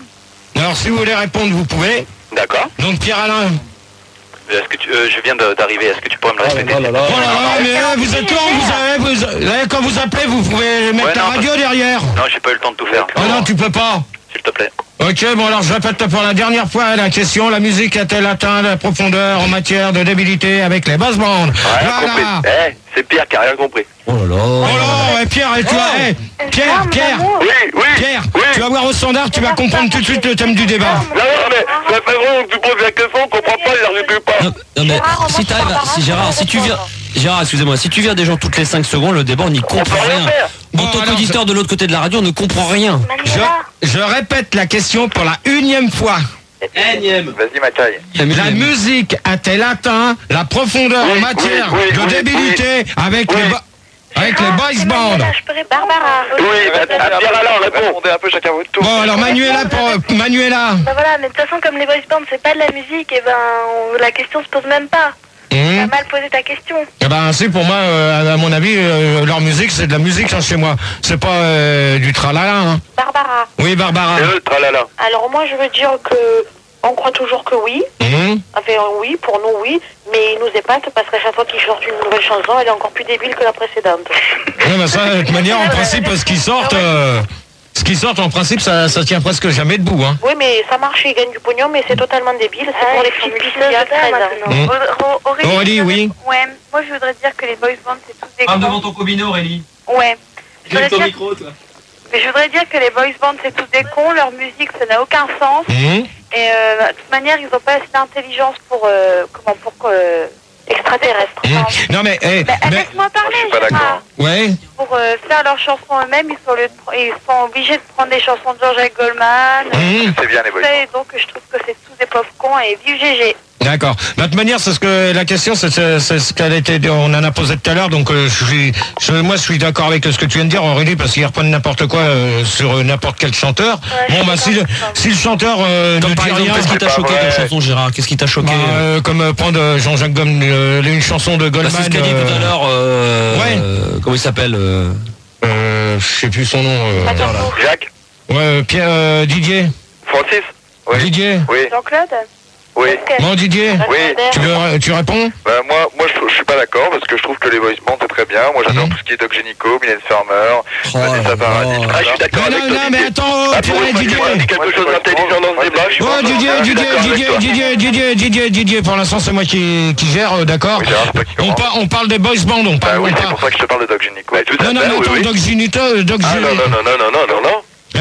Speaker 7: alors si vous voulez répondre, vous pouvez.
Speaker 8: D'accord.
Speaker 7: Donc Pierre-Alain.
Speaker 8: Est-ce que tu, euh, je viens de- d'arriver, est-ce que tu pourrais me le répéter?
Speaker 7: Oh là là, mais euh, vous êtes quand vous avez, vous, euh, quand vous appelez, vous pouvez mettre
Speaker 8: Ouais,
Speaker 7: la
Speaker 8: non,
Speaker 7: radio
Speaker 8: parce-
Speaker 7: derrière.
Speaker 8: Non, j'ai pas eu le temps de tout faire.
Speaker 7: Oh non, tu peux pas.
Speaker 8: S'il te plaît.
Speaker 7: Ok, bon alors je répète pour la dernière fois la question. La musique a-t-elle atteint la profondeur en matière de débilité avec les boss bands?
Speaker 8: Rien compris. Eh, c'est Pierre qui a rien compris.
Speaker 10: Oh là là.
Speaker 7: Oh là, ouais, Pierre, et tu vas, hey, Pierre, Pierre,
Speaker 8: Oui, oui.
Speaker 7: Pierre, tu vas voir au standard, tu vas comprendre tout de suite le thème du débat.
Speaker 8: Non, non, mais ça fait vraiment que tu poses la question, on comprend pas, il n'arrive pas.
Speaker 10: Non, non, mais si t'arrives, à- si Gérard, si tu viens, Gérard, excusez-moi, si tu viens des gens toutes les cinq secondes, le débat on n'y comprend rien. En tant qu'auditeur de l'autre côté de la radio, on ne comprend rien.
Speaker 7: Je, je répète la question pour la unième fois.
Speaker 8: Énième. Vas-y, Mathieu.
Speaker 7: La musique a-t-elle atteint la profondeur en matière
Speaker 8: oui, oui,
Speaker 7: de
Speaker 8: oui,
Speaker 7: débilité avec les bo- avec les boys bands?
Speaker 9: Barbara.
Speaker 8: Oui, bah, Pierre Alain, réponds. On est un peu chacun votre tour.
Speaker 7: Bon alors Manuela pour Manuela.
Speaker 9: Bah voilà, mais de toute façon comme les boys bands c'est pas de la musique, et ben on- la question se pose même pas.
Speaker 7: Mmh.
Speaker 9: T'as mal posé ta question.
Speaker 7: Eh ben c'est pour moi, euh, à mon avis, euh, leur musique c'est de la musique hein, chez moi. C'est pas euh, du tralala. Hein.
Speaker 9: Barbara.
Speaker 7: Oui Barbara.
Speaker 8: Le tralala.
Speaker 9: Alors moi je veux dire que on croit toujours que oui.
Speaker 7: Mmh.
Speaker 9: Enfin oui, pour nous oui, mais il nous épate parce qu'à chaque fois qu'il sort une nouvelle chanson, elle est encore plus débile que la précédente.
Speaker 7: Ouais, mais ça, de toute manière, en principe, ce qui sortent, euh, ce qui sortent, en principe, ça, ça tient presque jamais debout. Hein.
Speaker 9: Oui, mais ça marche, ils gagnent du pognon, mais c'est totalement débile. C'est pour les petites pisseuses de treize ans.
Speaker 7: Mmh. Aurélie, oui.
Speaker 13: Ouais, moi je voudrais dire que les boys bands c'est tous des
Speaker 12: Parle
Speaker 13: cons.
Speaker 12: devant ton combiné, Aurélie.
Speaker 13: Ouais. Je
Speaker 12: J'ai
Speaker 13: voudrais
Speaker 12: ton
Speaker 13: dire-
Speaker 12: micro, toi.
Speaker 13: Mais je voudrais dire que les boys bands c'est tous des cons, leur musique ça n'a aucun sens.
Speaker 7: Mmh.
Speaker 13: Et euh, de toute manière ils n'ont pas assez d'intelligence pour euh, comment pour euh, extraterrestres.
Speaker 7: Mmh. Non mais, eh,
Speaker 13: Bah,
Speaker 7: mais-
Speaker 13: laisse-moi parler,
Speaker 8: pas d'accord.
Speaker 13: Gérard.
Speaker 7: ouais.
Speaker 13: Pour euh, faire leurs chansons eux-mêmes, ils sont, le, ils sont obligés de prendre des chansons de Jean-Jacques Goldman.
Speaker 7: Mmh.
Speaker 8: C'est bien les boys.
Speaker 13: Et donc je trouve que c'est tous des pauvres cons et vive G G.
Speaker 7: D'accord. De toute manière, c'est ce que la question, c'est c'est- c'est ce qu'elle était. On en a posé tout à l'heure, donc euh, je suis, je, moi, je suis d'accord avec ce que tu viens de dire, Aurélie, parce qu'ils reprennent n'importe quoi euh, sur euh, n'importe quel chanteur. bon, bah si, le- si le chanteur euh,
Speaker 10: Comme
Speaker 7: ne
Speaker 10: par
Speaker 7: dit
Speaker 10: exemple,
Speaker 7: rien,
Speaker 10: qu'est-ce qui t'a
Speaker 8: c'est pas
Speaker 10: choqué
Speaker 8: vrai.
Speaker 10: dans la chanson, Gérard? Qu'est-ce qui t'a choqué?
Speaker 7: bah, euh, comme euh, prendre euh, Jean-Jacques Goldman, euh, une chanson de
Speaker 10: Bah,
Speaker 7: Goldman.
Speaker 10: c'est ce qu'a dit
Speaker 7: euh,
Speaker 10: tout à l'heure. Euh,
Speaker 7: ouais.
Speaker 10: euh, comment il s'appelle euh,
Speaker 7: euh, je sais plus son nom. euh,
Speaker 8: Jacques.
Speaker 7: ouais, euh, Pierre, euh, Didier.
Speaker 8: Francis. Oui.
Speaker 7: Didier.
Speaker 8: Oui.
Speaker 13: Jean-Claude.
Speaker 8: Oui.
Speaker 7: Bon, Didier.
Speaker 8: Oui.
Speaker 7: Tu, veux, tu réponds?
Speaker 8: Bah, moi, moi je, je suis pas d'accord parce que je trouve que les boys bands c'est très bien. Moi j'adore tout ce qui est Doc Gynéco, Mylène Farmer, Vanessa Paradis. Ah, je suis d'accord
Speaker 7: Mais
Speaker 8: avec
Speaker 7: non,
Speaker 8: toi.
Speaker 7: non, mais
Speaker 8: Didier.
Speaker 7: attends,
Speaker 8: Ah,
Speaker 7: Pierre
Speaker 8: pour
Speaker 7: et
Speaker 8: une fois,
Speaker 7: Didier.
Speaker 8: tu m'as dit quelque chose d'intelligent dans ce débat. Je suis
Speaker 7: Oh
Speaker 8: pas-
Speaker 7: Didier,
Speaker 8: je suis
Speaker 7: Didier,
Speaker 8: d'accord avec
Speaker 7: Didier,
Speaker 8: toi.
Speaker 7: Didier, Didier, Didier, Didier, pour l'instant c'est moi qui, qui gère, euh, d'accord.
Speaker 8: Oui, Gérard, c'est toi qui
Speaker 7: on,
Speaker 8: commence.
Speaker 7: par- on parle des boys bands, on
Speaker 8: Bah
Speaker 7: parle,
Speaker 8: oui,
Speaker 7: on
Speaker 8: c'est
Speaker 7: parle.
Speaker 8: pour ça que je te parle de Doc Gynéco. Tout à
Speaker 7: Non, non,
Speaker 8: fait,
Speaker 7: mais
Speaker 8: oui,
Speaker 7: attends,
Speaker 8: oui.
Speaker 7: Doc Ginito, euh, Doc
Speaker 8: Ah
Speaker 7: Ginito.
Speaker 8: non, non, non, non, non, non, non, non.
Speaker 7: Eh,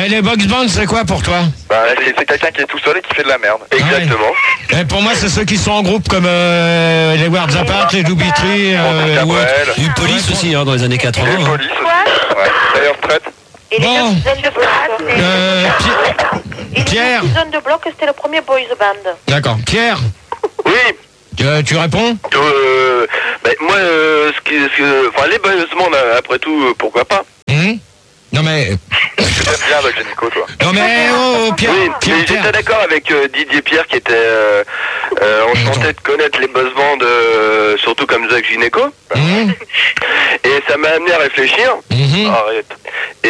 Speaker 7: Et les box bands, c'est quoi pour toi?
Speaker 11: Bah, c'est, c'est quelqu'un qui est tout seul et qui fait de la merde. Exactement.
Speaker 7: Ah ouais. Et pour moi, c'est ceux qui sont en groupe comme euh, les Worlds Apart, les Doobie-Tree, euh, ou autres.
Speaker 10: Du Police aussi, hein, dans les années quatre-vingts.
Speaker 11: Les Police aussi. Ouais. D'ailleurs, retraite.
Speaker 13: Et les
Speaker 7: Bon.
Speaker 13: deux zones de bloc.
Speaker 7: Euh,
Speaker 13: Et les
Speaker 7: Pierre.
Speaker 13: deux zones de bloc, c'était le premier boys band.
Speaker 7: D'accord. Pierre,
Speaker 11: Oui.
Speaker 7: tu, tu réponds?
Speaker 11: Euh, bah, moi, euh, ce qui, ce que, enfin, les boys bands, après tout, euh, pourquoi pas?
Speaker 7: Hum Non mais...
Speaker 11: Tu t'aimes bien avec Génico, toi.
Speaker 7: Non mais oh, Pierre,
Speaker 11: Oui,
Speaker 7: Pierre,
Speaker 11: mais
Speaker 7: Pierre.
Speaker 11: j'étais d'accord avec euh, Didier Pierre qui était euh, euh, enchanté de connaître les boss bands, euh, surtout comme Zach Gynéco.
Speaker 7: Mmh.
Speaker 11: Et ça m'a amené à réfléchir.
Speaker 7: Mmh.
Speaker 11: Arrête. Et,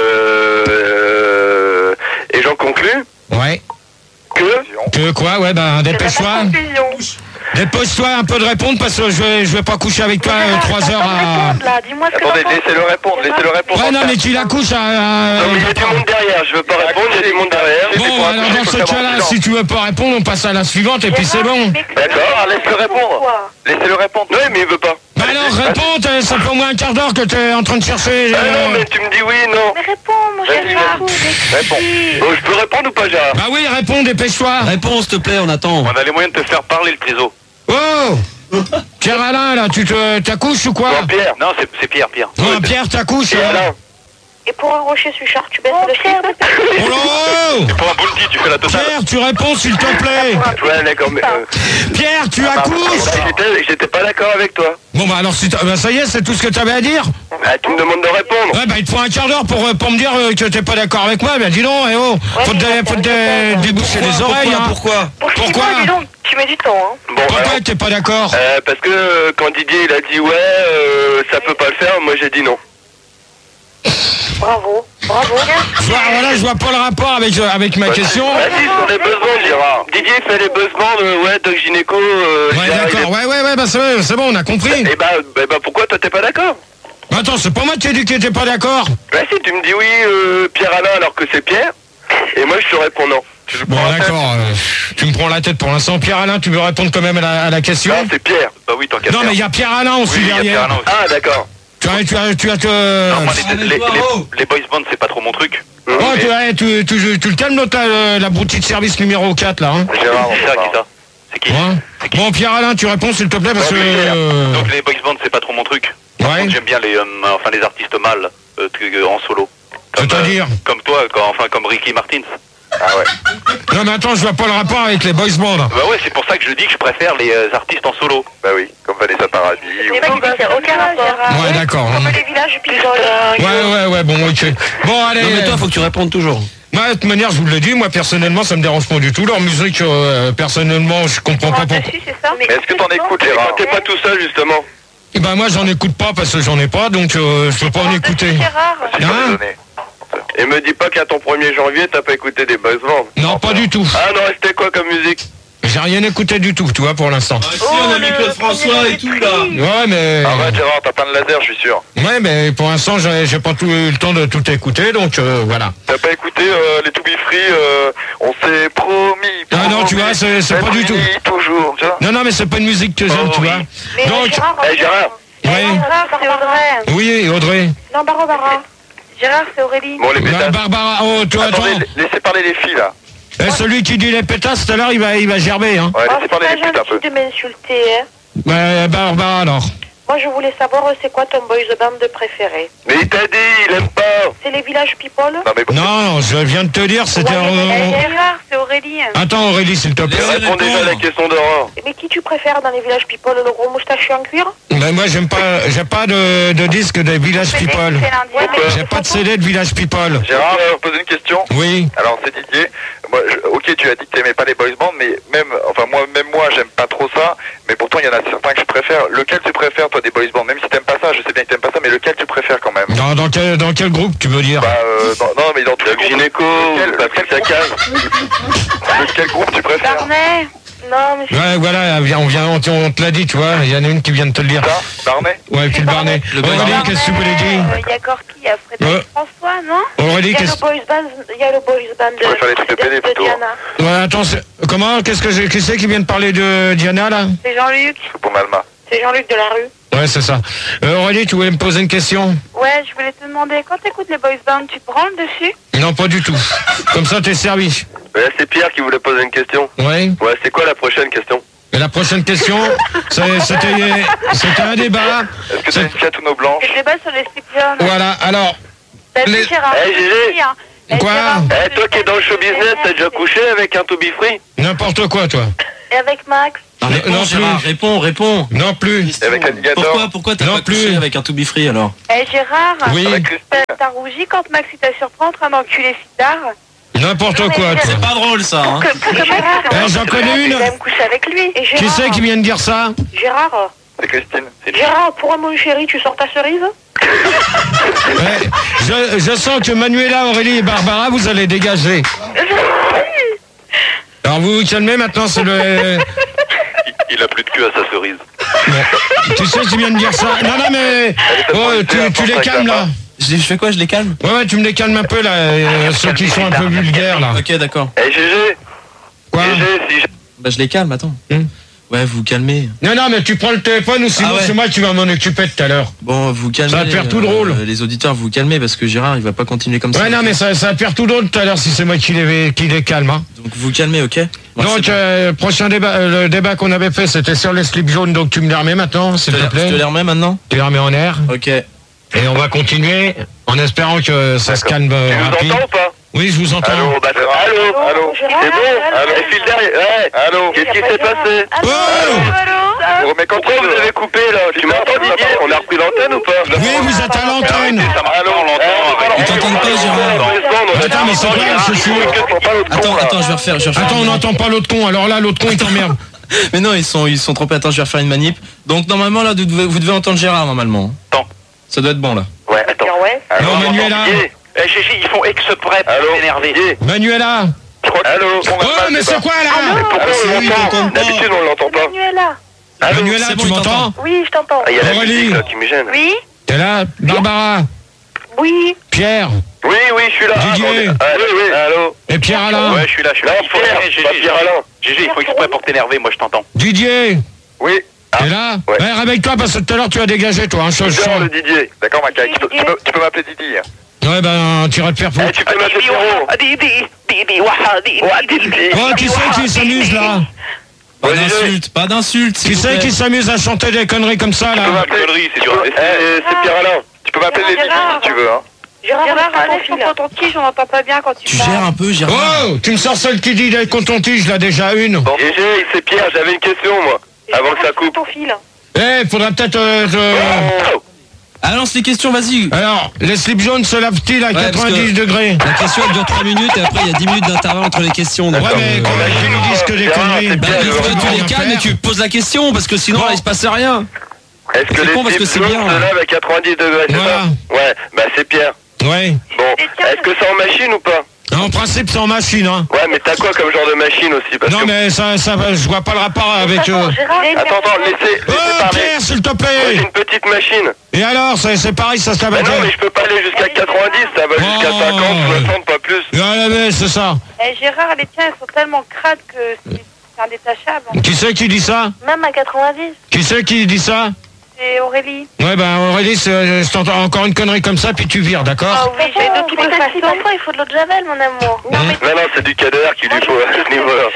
Speaker 11: euh, et j'en conclus
Speaker 7: Ouais.
Speaker 11: que...
Speaker 7: Que quoi? Ouais, ben dépêche-toi. Dépêche-toi un peu de répondre parce que je vais, je vais pas coucher avec toi euh, trois heures à...
Speaker 13: Dis-moi ce que
Speaker 11: Attendez,
Speaker 13: t'en penses.
Speaker 11: laissez-le répondre, laissez-le répondre.
Speaker 7: Ouais, non, mais tu la couches à... à-
Speaker 11: Non, mais il y a du monde derrière, je veux pas répondre, il y a du monde derrière.
Speaker 7: Bon, alors dans ce cas-là, si tu veux pas répondre, on passe à la suivante et puis c'est bon.
Speaker 11: D'accord, laisse-le répondre. Laissez-le répondre. Oui, mais il veut pas.
Speaker 7: Bah alors, réponds, t'as- ça fait au moins un quart d'heure que t'es en train de chercher...
Speaker 11: Ah
Speaker 7: euh,
Speaker 11: non, mais tu me dis oui, non.
Speaker 13: Mais réponds, mon
Speaker 11: Vas-y,
Speaker 13: Gérard.
Speaker 11: vas-y. Réponds. Bon, je peux répondre ou pas, Gérard?
Speaker 7: Bah oui, réponds, dépêche-toi.
Speaker 10: Réponds, s'il te plaît, on attend.
Speaker 11: On a les moyens de te faire parler, le triso.
Speaker 7: Oh Pierre Alain, là, tu te t'accouches ou quoi?
Speaker 11: Non, Pierre. Non, c'est, c'est Pierre, Pierre.
Speaker 7: Non, Pierre, t'accouches.
Speaker 11: Pierre,
Speaker 7: hein.
Speaker 11: Alain.
Speaker 13: Et pour un rocher Suchard, tu baisses le slip.
Speaker 7: Oh là.
Speaker 11: Et pour un bounty, tu fais la totale.
Speaker 7: Pierre, tu réponds, s'il te plaît.
Speaker 11: Ouais, d'accord, mais... Euh...
Speaker 7: Pierre, tu
Speaker 11: Ah, bah,
Speaker 7: accouches.
Speaker 11: j'étais, j'étais pas d'accord avec toi.
Speaker 7: Bon, bah alors, si t'as- bah, ça y est, c'est tout ce que t'avais à dire.
Speaker 11: Ah, tu me demandes de répondre.
Speaker 7: Ouais, bah il te faut un quart d'heure pour, euh, pour me dire euh, que t'es pas d'accord avec moi. Ben dis donc, eh oh, faut te, faut te dé- déboucher les oreilles. hein.
Speaker 10: Pourquoi?
Speaker 7: Pourquoi?
Speaker 13: Dis donc, tu mets du temps, hein.
Speaker 11: Bon,
Speaker 7: Pourquoi
Speaker 11: alors,
Speaker 7: t'es pas d'accord?
Speaker 11: euh, parce que euh, quand Didier, il a dit ouais, euh, ça peut pas le faire, moi j'ai dit non.
Speaker 13: Bravo, bravo.
Speaker 7: Je vois, voilà, je vois pas le rapport avec, euh, avec ma question.
Speaker 11: Vas-y, sur les besoins, Gérard. Didier fait les besoins de, ouais, Doc Gynéco. Euh,
Speaker 7: Ouais,
Speaker 11: Gérard, il
Speaker 7: d'accord,
Speaker 11: est-
Speaker 7: ouais, ouais, ouais, bah c'est c'est bon, on a compris.
Speaker 11: Et bah, bah, bah, pourquoi toi t'es pas d'accord?
Speaker 7: Bah, attends, c'est pas moi qui ai dit que t'étais pas d'accord.
Speaker 11: Bah si, tu me dis oui, euh, Pierre Alain alors que c'est Pierre, et moi je te réponds non. Tu
Speaker 7: Bon, d'accord, euh, tu me prends la tête pour l'instant. Pierre Alain, tu veux répondre quand même à la, à la question?
Speaker 11: Non, c'est Pierre. Bah oui, tant qu'à
Speaker 7: Non,
Speaker 11: faire.
Speaker 7: mais il y a Pierre Alain aussi
Speaker 11: Oui, il y a
Speaker 7: derrière.
Speaker 11: Pierre Alain aussi. Ah, d'accord.
Speaker 7: Tu as, tu as, tu as te...
Speaker 11: Non, moi, les, les, les, les boys bands, c'est pas trop mon truc.
Speaker 7: Oh, tu, ouais, tu, tu, tu le calmes, notre, euh, la broutille de service numéro quatre, là, hein?
Speaker 11: Gérard, on sait à qui ça? C'est qui?
Speaker 7: Ouais. Bon, Pierre Alain, tu réponds, s'il te plaît, parce que... euh,
Speaker 11: Donc les boys bands, c'est pas trop mon truc. Par
Speaker 7: Ouais.
Speaker 11: contre, j'aime bien les, euh, enfin, les artistes mâles euh, t- en solo. Comme,
Speaker 7: C'est-à-dire
Speaker 11: euh, comme toi, quand- enfin comme Ricky Martin. Ah ouais.
Speaker 7: Non, mais attends, je vois pas le rapport avec les boys bands.
Speaker 11: Bah ouais, c'est pour ça que je dis que je préfère les euh, artistes en solo. Bah oui, comme Vanessa Paradis.
Speaker 13: Les mecs, il n'y a aucun rapport.
Speaker 7: Ouais, d'accord.
Speaker 13: Comme les villages, puis
Speaker 7: Ouais, ouais, ouais, bon, ok. Bon, allez.
Speaker 10: Non, mais toi, faut que tu répondes toujours.
Speaker 7: Moi, de toute manière, je vous le dis, moi, personnellement, ça me dérange pas du tout. Leur musique, euh, personnellement, je comprends pas pourquoi.
Speaker 13: c'est ça.
Speaker 11: Mais est-ce que t'en écoutes, Gérard? T'es pas tout seul, justement.
Speaker 7: Eh ben, moi, j'en écoute pas parce que j'en ai pas, donc euh, je peux pas en écouter. Hein?
Speaker 11: Et me dis pas qu'à ton premier janvier, t'as pas écouté des boys bands.
Speaker 7: Non, pas du tout.
Speaker 11: Ah non, c'était quoi comme musique?
Speaker 7: J'ai rien écouté du tout, tu vois, pour l'instant.
Speaker 12: Si, on a mis Claude François et tout, là.
Speaker 7: Ouais, mais...
Speaker 11: Arrête, Gérard, t'as pas de laser, je suis sûr.
Speaker 7: Ouais, mais pour l'instant, j'ai j'ai pas tout, eu le temps de tout écouter, donc euh, voilà.
Speaker 11: T'as pas écouté euh, les To Be Free, euh, on s'est promis.
Speaker 7: Ah non, tu vois, c'est c'est pas du tout.
Speaker 11: Toujours, tu vois.
Speaker 7: Non, non, mais c'est pas une musique que j'aime, tu vois. Donc,
Speaker 11: Eh, Gérard.
Speaker 7: oui,
Speaker 13: Gérard, c'est Audrey.
Speaker 7: oui, Audrey.
Speaker 13: Non, Barbara. Gérard, c'est Aurélie.
Speaker 11: Bon, les
Speaker 7: Bah,
Speaker 11: pétasses.
Speaker 7: Barbara, oh, toi, attends.
Speaker 11: Attendez, laissez parler les filles, là.
Speaker 7: Eh, celui qui dit les pétasses, tout à l'heure, il va, il va gerber, hein.
Speaker 11: Ouais,
Speaker 13: Oh,
Speaker 11: laissez
Speaker 13: c'est
Speaker 11: parler
Speaker 13: pas
Speaker 11: les putes un peu.
Speaker 13: gentil de m'insulter, hein.
Speaker 7: Bah, Barbara, alors.
Speaker 13: Moi, je voulais savoir, c'est quoi ton boys band préféré?
Speaker 11: Mais il t'a dit, il aime pas.
Speaker 13: C'est les villages people?
Speaker 11: Non, mais
Speaker 7: Non, je viens de te dire, c'était...
Speaker 13: Ouais, mais
Speaker 7: euh,
Speaker 13: Gérard, c'est Aurélie.
Speaker 7: Attends, Aurélie, s'il te plaît.
Speaker 11: réponds déjà à la question d'Aurore.
Speaker 13: Mais qui tu préfères dans les villages people? Le gros moustachu en cuir?
Speaker 7: Ben, moi, j'aime pas, j'ai pas de, de disque de Village People. J'ai pas de C D de Village People.
Speaker 11: Gérard, je vais poser une question.
Speaker 7: Oui.
Speaker 11: Alors, c'est Didier. Moi, je- ok, tu as dit que t'aimais pas les boys bands, mais même, enfin, moi, même moi, j'aime pas trop ça. Mais pourtant, il y en a certains que je préfère. Lequel tu préfères, toi, des boys bands? Même si t'aimes pas ça, je sais bien que t'aimes pas ça, mais lequel tu préfères quand même?
Speaker 7: Dans, dans, quel, dans quel groupe, tu veux dire?
Speaker 11: Bah, euh, dans- non, mais dans tout le gynéco, Patrick Sacaz. Quel groupe tu préfères?
Speaker 13: Barnet? Non, mais c'est...
Speaker 7: Ouais, voilà, viens, on, vient, on, te- on te l'a dit, tu vois, il y en a une qui vient de te le dire.
Speaker 11: Ça, Barnet?
Speaker 7: Ouais, puis le Barnet. Aurélie, qu'est-ce que tu voulais dire?
Speaker 13: Il y a Gorky, il y a Frédéric
Speaker 7: Ouais.
Speaker 13: François, non?
Speaker 7: Aurélie,
Speaker 13: Il y a
Speaker 7: qu'est-ce-
Speaker 13: le boys band, il y a le boys band de,
Speaker 11: Je préfère les trucs de P D
Speaker 13: de
Speaker 11: plutôt.
Speaker 13: Diana.
Speaker 7: Ouais, attends, c'est- comment? Qu'est-ce que j'ai, qui c'est qui vient de parler de Diana, là?
Speaker 13: C'est Jean-Luc.
Speaker 11: C'est pour Malma.
Speaker 13: C'est Jean-Luc Delarue.
Speaker 7: Ouais, c'est ça. Euh, Aurélie, tu voulais me poser une question?
Speaker 13: Ouais, je voulais te demander, quand t'écoutes les boys bands, tu te branles dessus?
Speaker 7: Non, pas du tout. Comme ça, t'es servi.
Speaker 8: Ouais, c'est Pierre qui voulait poser une question.
Speaker 7: Ouais.
Speaker 8: Ouais, c'est quoi la prochaine question?
Speaker 7: Et la prochaine question, c'est- c'était c'était un débat.
Speaker 8: Est-ce que t'as une Fiat Uno blanche?
Speaker 13: C'est le débat sur les slip jaunes.
Speaker 7: Voilà, alors...
Speaker 13: T'as vu,
Speaker 7: les-
Speaker 13: Gérard?
Speaker 8: Eh, Gégé.
Speaker 13: Hein. Eh,
Speaker 7: Quoi?
Speaker 13: Gérard,
Speaker 8: Eh, toi qui es dans le show business, t'as déjà couché avec un to be free?
Speaker 7: N'importe quoi, toi.
Speaker 13: Et avec Max?
Speaker 12: Non, réponds,
Speaker 7: non
Speaker 12: Gérard,
Speaker 7: plus.
Speaker 12: réponds, réponds.
Speaker 7: Non plus.
Speaker 8: Avec Alligator?
Speaker 12: Pourquoi, pourquoi t'as
Speaker 7: Non
Speaker 12: pas couché
Speaker 7: plus.
Speaker 12: avec un to be free alors?
Speaker 13: Eh, Gérard?
Speaker 7: Oui.
Speaker 13: T'as t'as rougi quand Max il t'a surpris en train d'enculer Sidar?
Speaker 7: N'importe quoi, toi.
Speaker 12: C'est pas drôle ça, hein.
Speaker 13: Que, pour que Max,
Speaker 7: Eh, j'en connais une.
Speaker 13: il aime coucher avec lui. Et
Speaker 7: Qui
Speaker 13: Gérard,
Speaker 7: c'est qui vient de dire ça?
Speaker 13: Gérard,
Speaker 8: C'est Christine. C'est
Speaker 13: Gérard, pour mon chéri, tu sors ta cerise?
Speaker 7: Ouais, je, je sens que Manuela, Aurélie et Barbara, vous allez dégager. Alors vous vous calmez maintenant, c'est le...
Speaker 8: Il a plus de queue à sa cerise.
Speaker 7: Ouais. Tu sais qui vient de dire ça? Non, non, mais... Oh, tu, tu les calmes, là.
Speaker 12: Je, les- je fais quoi, je les calme?
Speaker 7: Ouais, ouais, tu me les calmes un peu, là, euh, ceux qui sont un peu vulgaires, là.
Speaker 12: Ok, d'accord.
Speaker 8: Eh, Gégé.
Speaker 7: Quoi?
Speaker 8: Gégé, si j'ai...
Speaker 12: Bah je les calme, attends.
Speaker 7: Hmm.
Speaker 12: Ouais, vous calmez.
Speaker 7: Non, non, mais tu prends le téléphone ou sinon
Speaker 12: Ah ouais.
Speaker 7: c'est moi qui va m'en occuper tout à l'heure.
Speaker 12: Bon, vous calmez.
Speaker 7: Ça va te faire tout
Speaker 12: euh,
Speaker 7: drôle.
Speaker 12: Les auditeurs, vous calmez parce que Gérard, il va pas continuer comme ça.
Speaker 7: Ouais, non, mais ça, ça va te faire tout drôle tout à l'heure si c'est moi qui les, qui les calme, hein.
Speaker 12: Donc vous calmez, ok? Bon,
Speaker 7: Donc,
Speaker 12: c'est bon.
Speaker 7: euh, prochain débat, euh, le débat qu'on avait fait, c'était sur les slips jaunes, donc tu me les remets maintenant, s'il
Speaker 12: Je
Speaker 7: te
Speaker 12: te les- je te
Speaker 7: plaît.
Speaker 12: les remets maintenant?
Speaker 7: Tu les remets en air.
Speaker 12: Ok.
Speaker 7: Et on va continuer en espérant que ça se calme euh,
Speaker 8: Tu nous
Speaker 7: rapide.
Speaker 8: entends ou pas?
Speaker 7: Oui, je vous entends.
Speaker 8: Allô, bah, allô, allô, c'est
Speaker 13: Gérard,
Speaker 8: bon?
Speaker 13: allô,
Speaker 8: Allô,
Speaker 13: allô,
Speaker 8: et file derrière, ouais, allô, qu'est-ce qui s'est passé?
Speaker 13: Allô,
Speaker 7: Oh
Speaker 13: allô, allô?
Speaker 8: Mais pourquoi vous avez coupé là? Tu m'entends Didier? On a repris l'antenne ou pas?
Speaker 7: Oui, vous êtes à l'antenne.
Speaker 8: Allô,
Speaker 12: Ils t'entendent pas, Gérard.
Speaker 7: Attends, mais c'est quoi ce chou?
Speaker 12: Attends, attends, je vais refaire. Je vais refaire
Speaker 7: Attends, on n'entend pas l'autre con, alors là, l'autre con, il t'emmerde.
Speaker 12: Mais non, ils sont, ils sont trompés. Attends, je vais refaire une manip. Donc normalement là, vous devez, vous devez entendre Gérard normalement.
Speaker 8: Attends.
Speaker 12: Ça doit être bon là.
Speaker 8: Ouais, attends.
Speaker 13: Ouais.
Speaker 7: Non, Manuela.
Speaker 8: Eh, Gégé, ils font exprès pour m'énerver.
Speaker 7: Manuela.
Speaker 8: Allô?
Speaker 7: Oh, mais c'est quoi là?
Speaker 8: Pourquoi on l'entend? D'habitude, on l'entend pas.
Speaker 13: Manuela.
Speaker 7: Manuela,
Speaker 12: c'est bon,
Speaker 7: tu
Speaker 12: il
Speaker 7: m'entends?
Speaker 13: Oui, je t'entends.
Speaker 8: Ah, il y a la
Speaker 7: Aurélie.
Speaker 8: musique là qui me gêne.
Speaker 13: Oui,
Speaker 7: T'es là? Barbara.
Speaker 13: oui.
Speaker 7: Pierre.
Speaker 8: Oui, oui, je suis là.
Speaker 7: Didier.
Speaker 8: Ah, oui, oui. Allô?
Speaker 7: Et Pierre Alain.
Speaker 8: Ouais, je suis là, je suis là. Pierre, pas Pierre Alain. Gégé, il faut exprès pour t'énerver, moi je t'entends.
Speaker 7: Didier.
Speaker 8: Oui.
Speaker 7: T'es là?
Speaker 8: Ouais.
Speaker 7: Ouais, réveille-toi parce que tout à l'heure tu as dégagé toi, hein, je, je
Speaker 8: Didier,
Speaker 7: sens.
Speaker 8: le Didier. D'accord, Macaque. Tu peux, tu peux, tu peux m'appeler Didier.
Speaker 7: Ouais, ben, tu iras te faire foutre.
Speaker 8: Eh, tu peux m'appeler Pierrot.
Speaker 13: Didi, Didi, waha, Didi, Didi.
Speaker 7: Oh, qui c'est qui s'amuse là?
Speaker 12: Pas
Speaker 8: Ouais, Didier.
Speaker 12: d'insultes, pas d'insultes. s'il
Speaker 7: Qui
Speaker 12: vous
Speaker 7: c'est
Speaker 12: plaît.
Speaker 7: qui s'amuse à chanter des conneries comme ça
Speaker 8: Tu peux
Speaker 7: là?
Speaker 8: m'appeler Connerie, c'est dur. Eh, c'est Pierre Alain. Tu peux m'appeler les Didi si tu veux, hein.
Speaker 13: Gérard, attention pour ton tige, on n'entend pas bien quand tu
Speaker 12: Tu
Speaker 13: parles.
Speaker 12: gères un peu, Gérard.
Speaker 7: Oh, tu me sors celle qui dit d'être contre ton tige, là déjà une.
Speaker 8: Gégé, c'est Pierre, j'avais une question moi. Avant que ça coupe.
Speaker 13: ton fil.
Speaker 7: Eh, faudra peut-être... euh, euh,
Speaker 8: Oh.
Speaker 12: Ah, lance les questions, vas-y.
Speaker 7: Alors, les slips jaunes se lavent-ils à
Speaker 10: Ouais, parce
Speaker 7: quatre-vingt-dix
Speaker 10: que-
Speaker 7: degrés?
Speaker 10: La question elle dure trois minutes et après il y a dix minutes d'intervalle entre les questions. donc,
Speaker 7: Ouais, mais
Speaker 10: euh,
Speaker 7: quand même, tu nous dises que des
Speaker 8: Gérard,
Speaker 7: conneries.
Speaker 8: c'est
Speaker 10: Bah,
Speaker 8: Pierre,
Speaker 10: il faut
Speaker 8: je
Speaker 10: que tu
Speaker 8: veux
Speaker 10: les
Speaker 7: rien
Speaker 10: calmes et
Speaker 7: faire.
Speaker 10: tu poses la question parce que sinon
Speaker 7: Bon.
Speaker 10: là il se passe rien.
Speaker 8: Est-ce que
Speaker 10: C'est
Speaker 8: les
Speaker 10: con parce que
Speaker 8: slips
Speaker 10: c'est
Speaker 8: jaunes
Speaker 10: bien.
Speaker 8: se lavent à quatre-vingt-dix degrés, c'est
Speaker 7: Voilà.
Speaker 8: ça? Ouais, bah c'est Pierre.
Speaker 7: Ouais.
Speaker 8: Bon, est-ce que c'est en machine ou pas?
Speaker 7: En principe, c'est en machine, hein.
Speaker 8: Ouais, mais t'as quoi comme genre de machine aussi parce
Speaker 7: Non,
Speaker 8: que...
Speaker 7: mais ça, ça, va, je vois pas le rapport avec... euh,
Speaker 8: Attends, attends, laissez, laissez
Speaker 7: Oh,
Speaker 8: parler.
Speaker 7: Pierre, s'il te
Speaker 8: Moi, j'ai
Speaker 7: plaît.
Speaker 8: une petite machine.
Speaker 7: Et alors, c'est c'est pareil, ça se lave
Speaker 8: Bah
Speaker 7: à
Speaker 8: non, mais je peux pas aller jusqu'à quatre-vingt-dix, ça va jusqu'à
Speaker 7: Oh.
Speaker 8: cinquante, soixante, pas plus.
Speaker 7: Ah, mais c'est ça.
Speaker 13: Eh, Gérard, les tiens, ils sont tellement crades que c'est c'est indétachable.
Speaker 7: Qui c'est qui dit ça?
Speaker 13: Même à quatre-vingt-dix,
Speaker 7: Qui c'est qui dit ça?
Speaker 13: c'est Aurélie.
Speaker 7: Ouais, ben Aurélie, c'est c'est encore une connerie comme ça, puis tu vires, d'accord?
Speaker 13: oui, j'ai de toutes les façons. Il faut de l'eau de Javel, mon amour.
Speaker 7: Non,
Speaker 8: Non, non, c'est du K D R qu'il lui faut à ce niveau-là.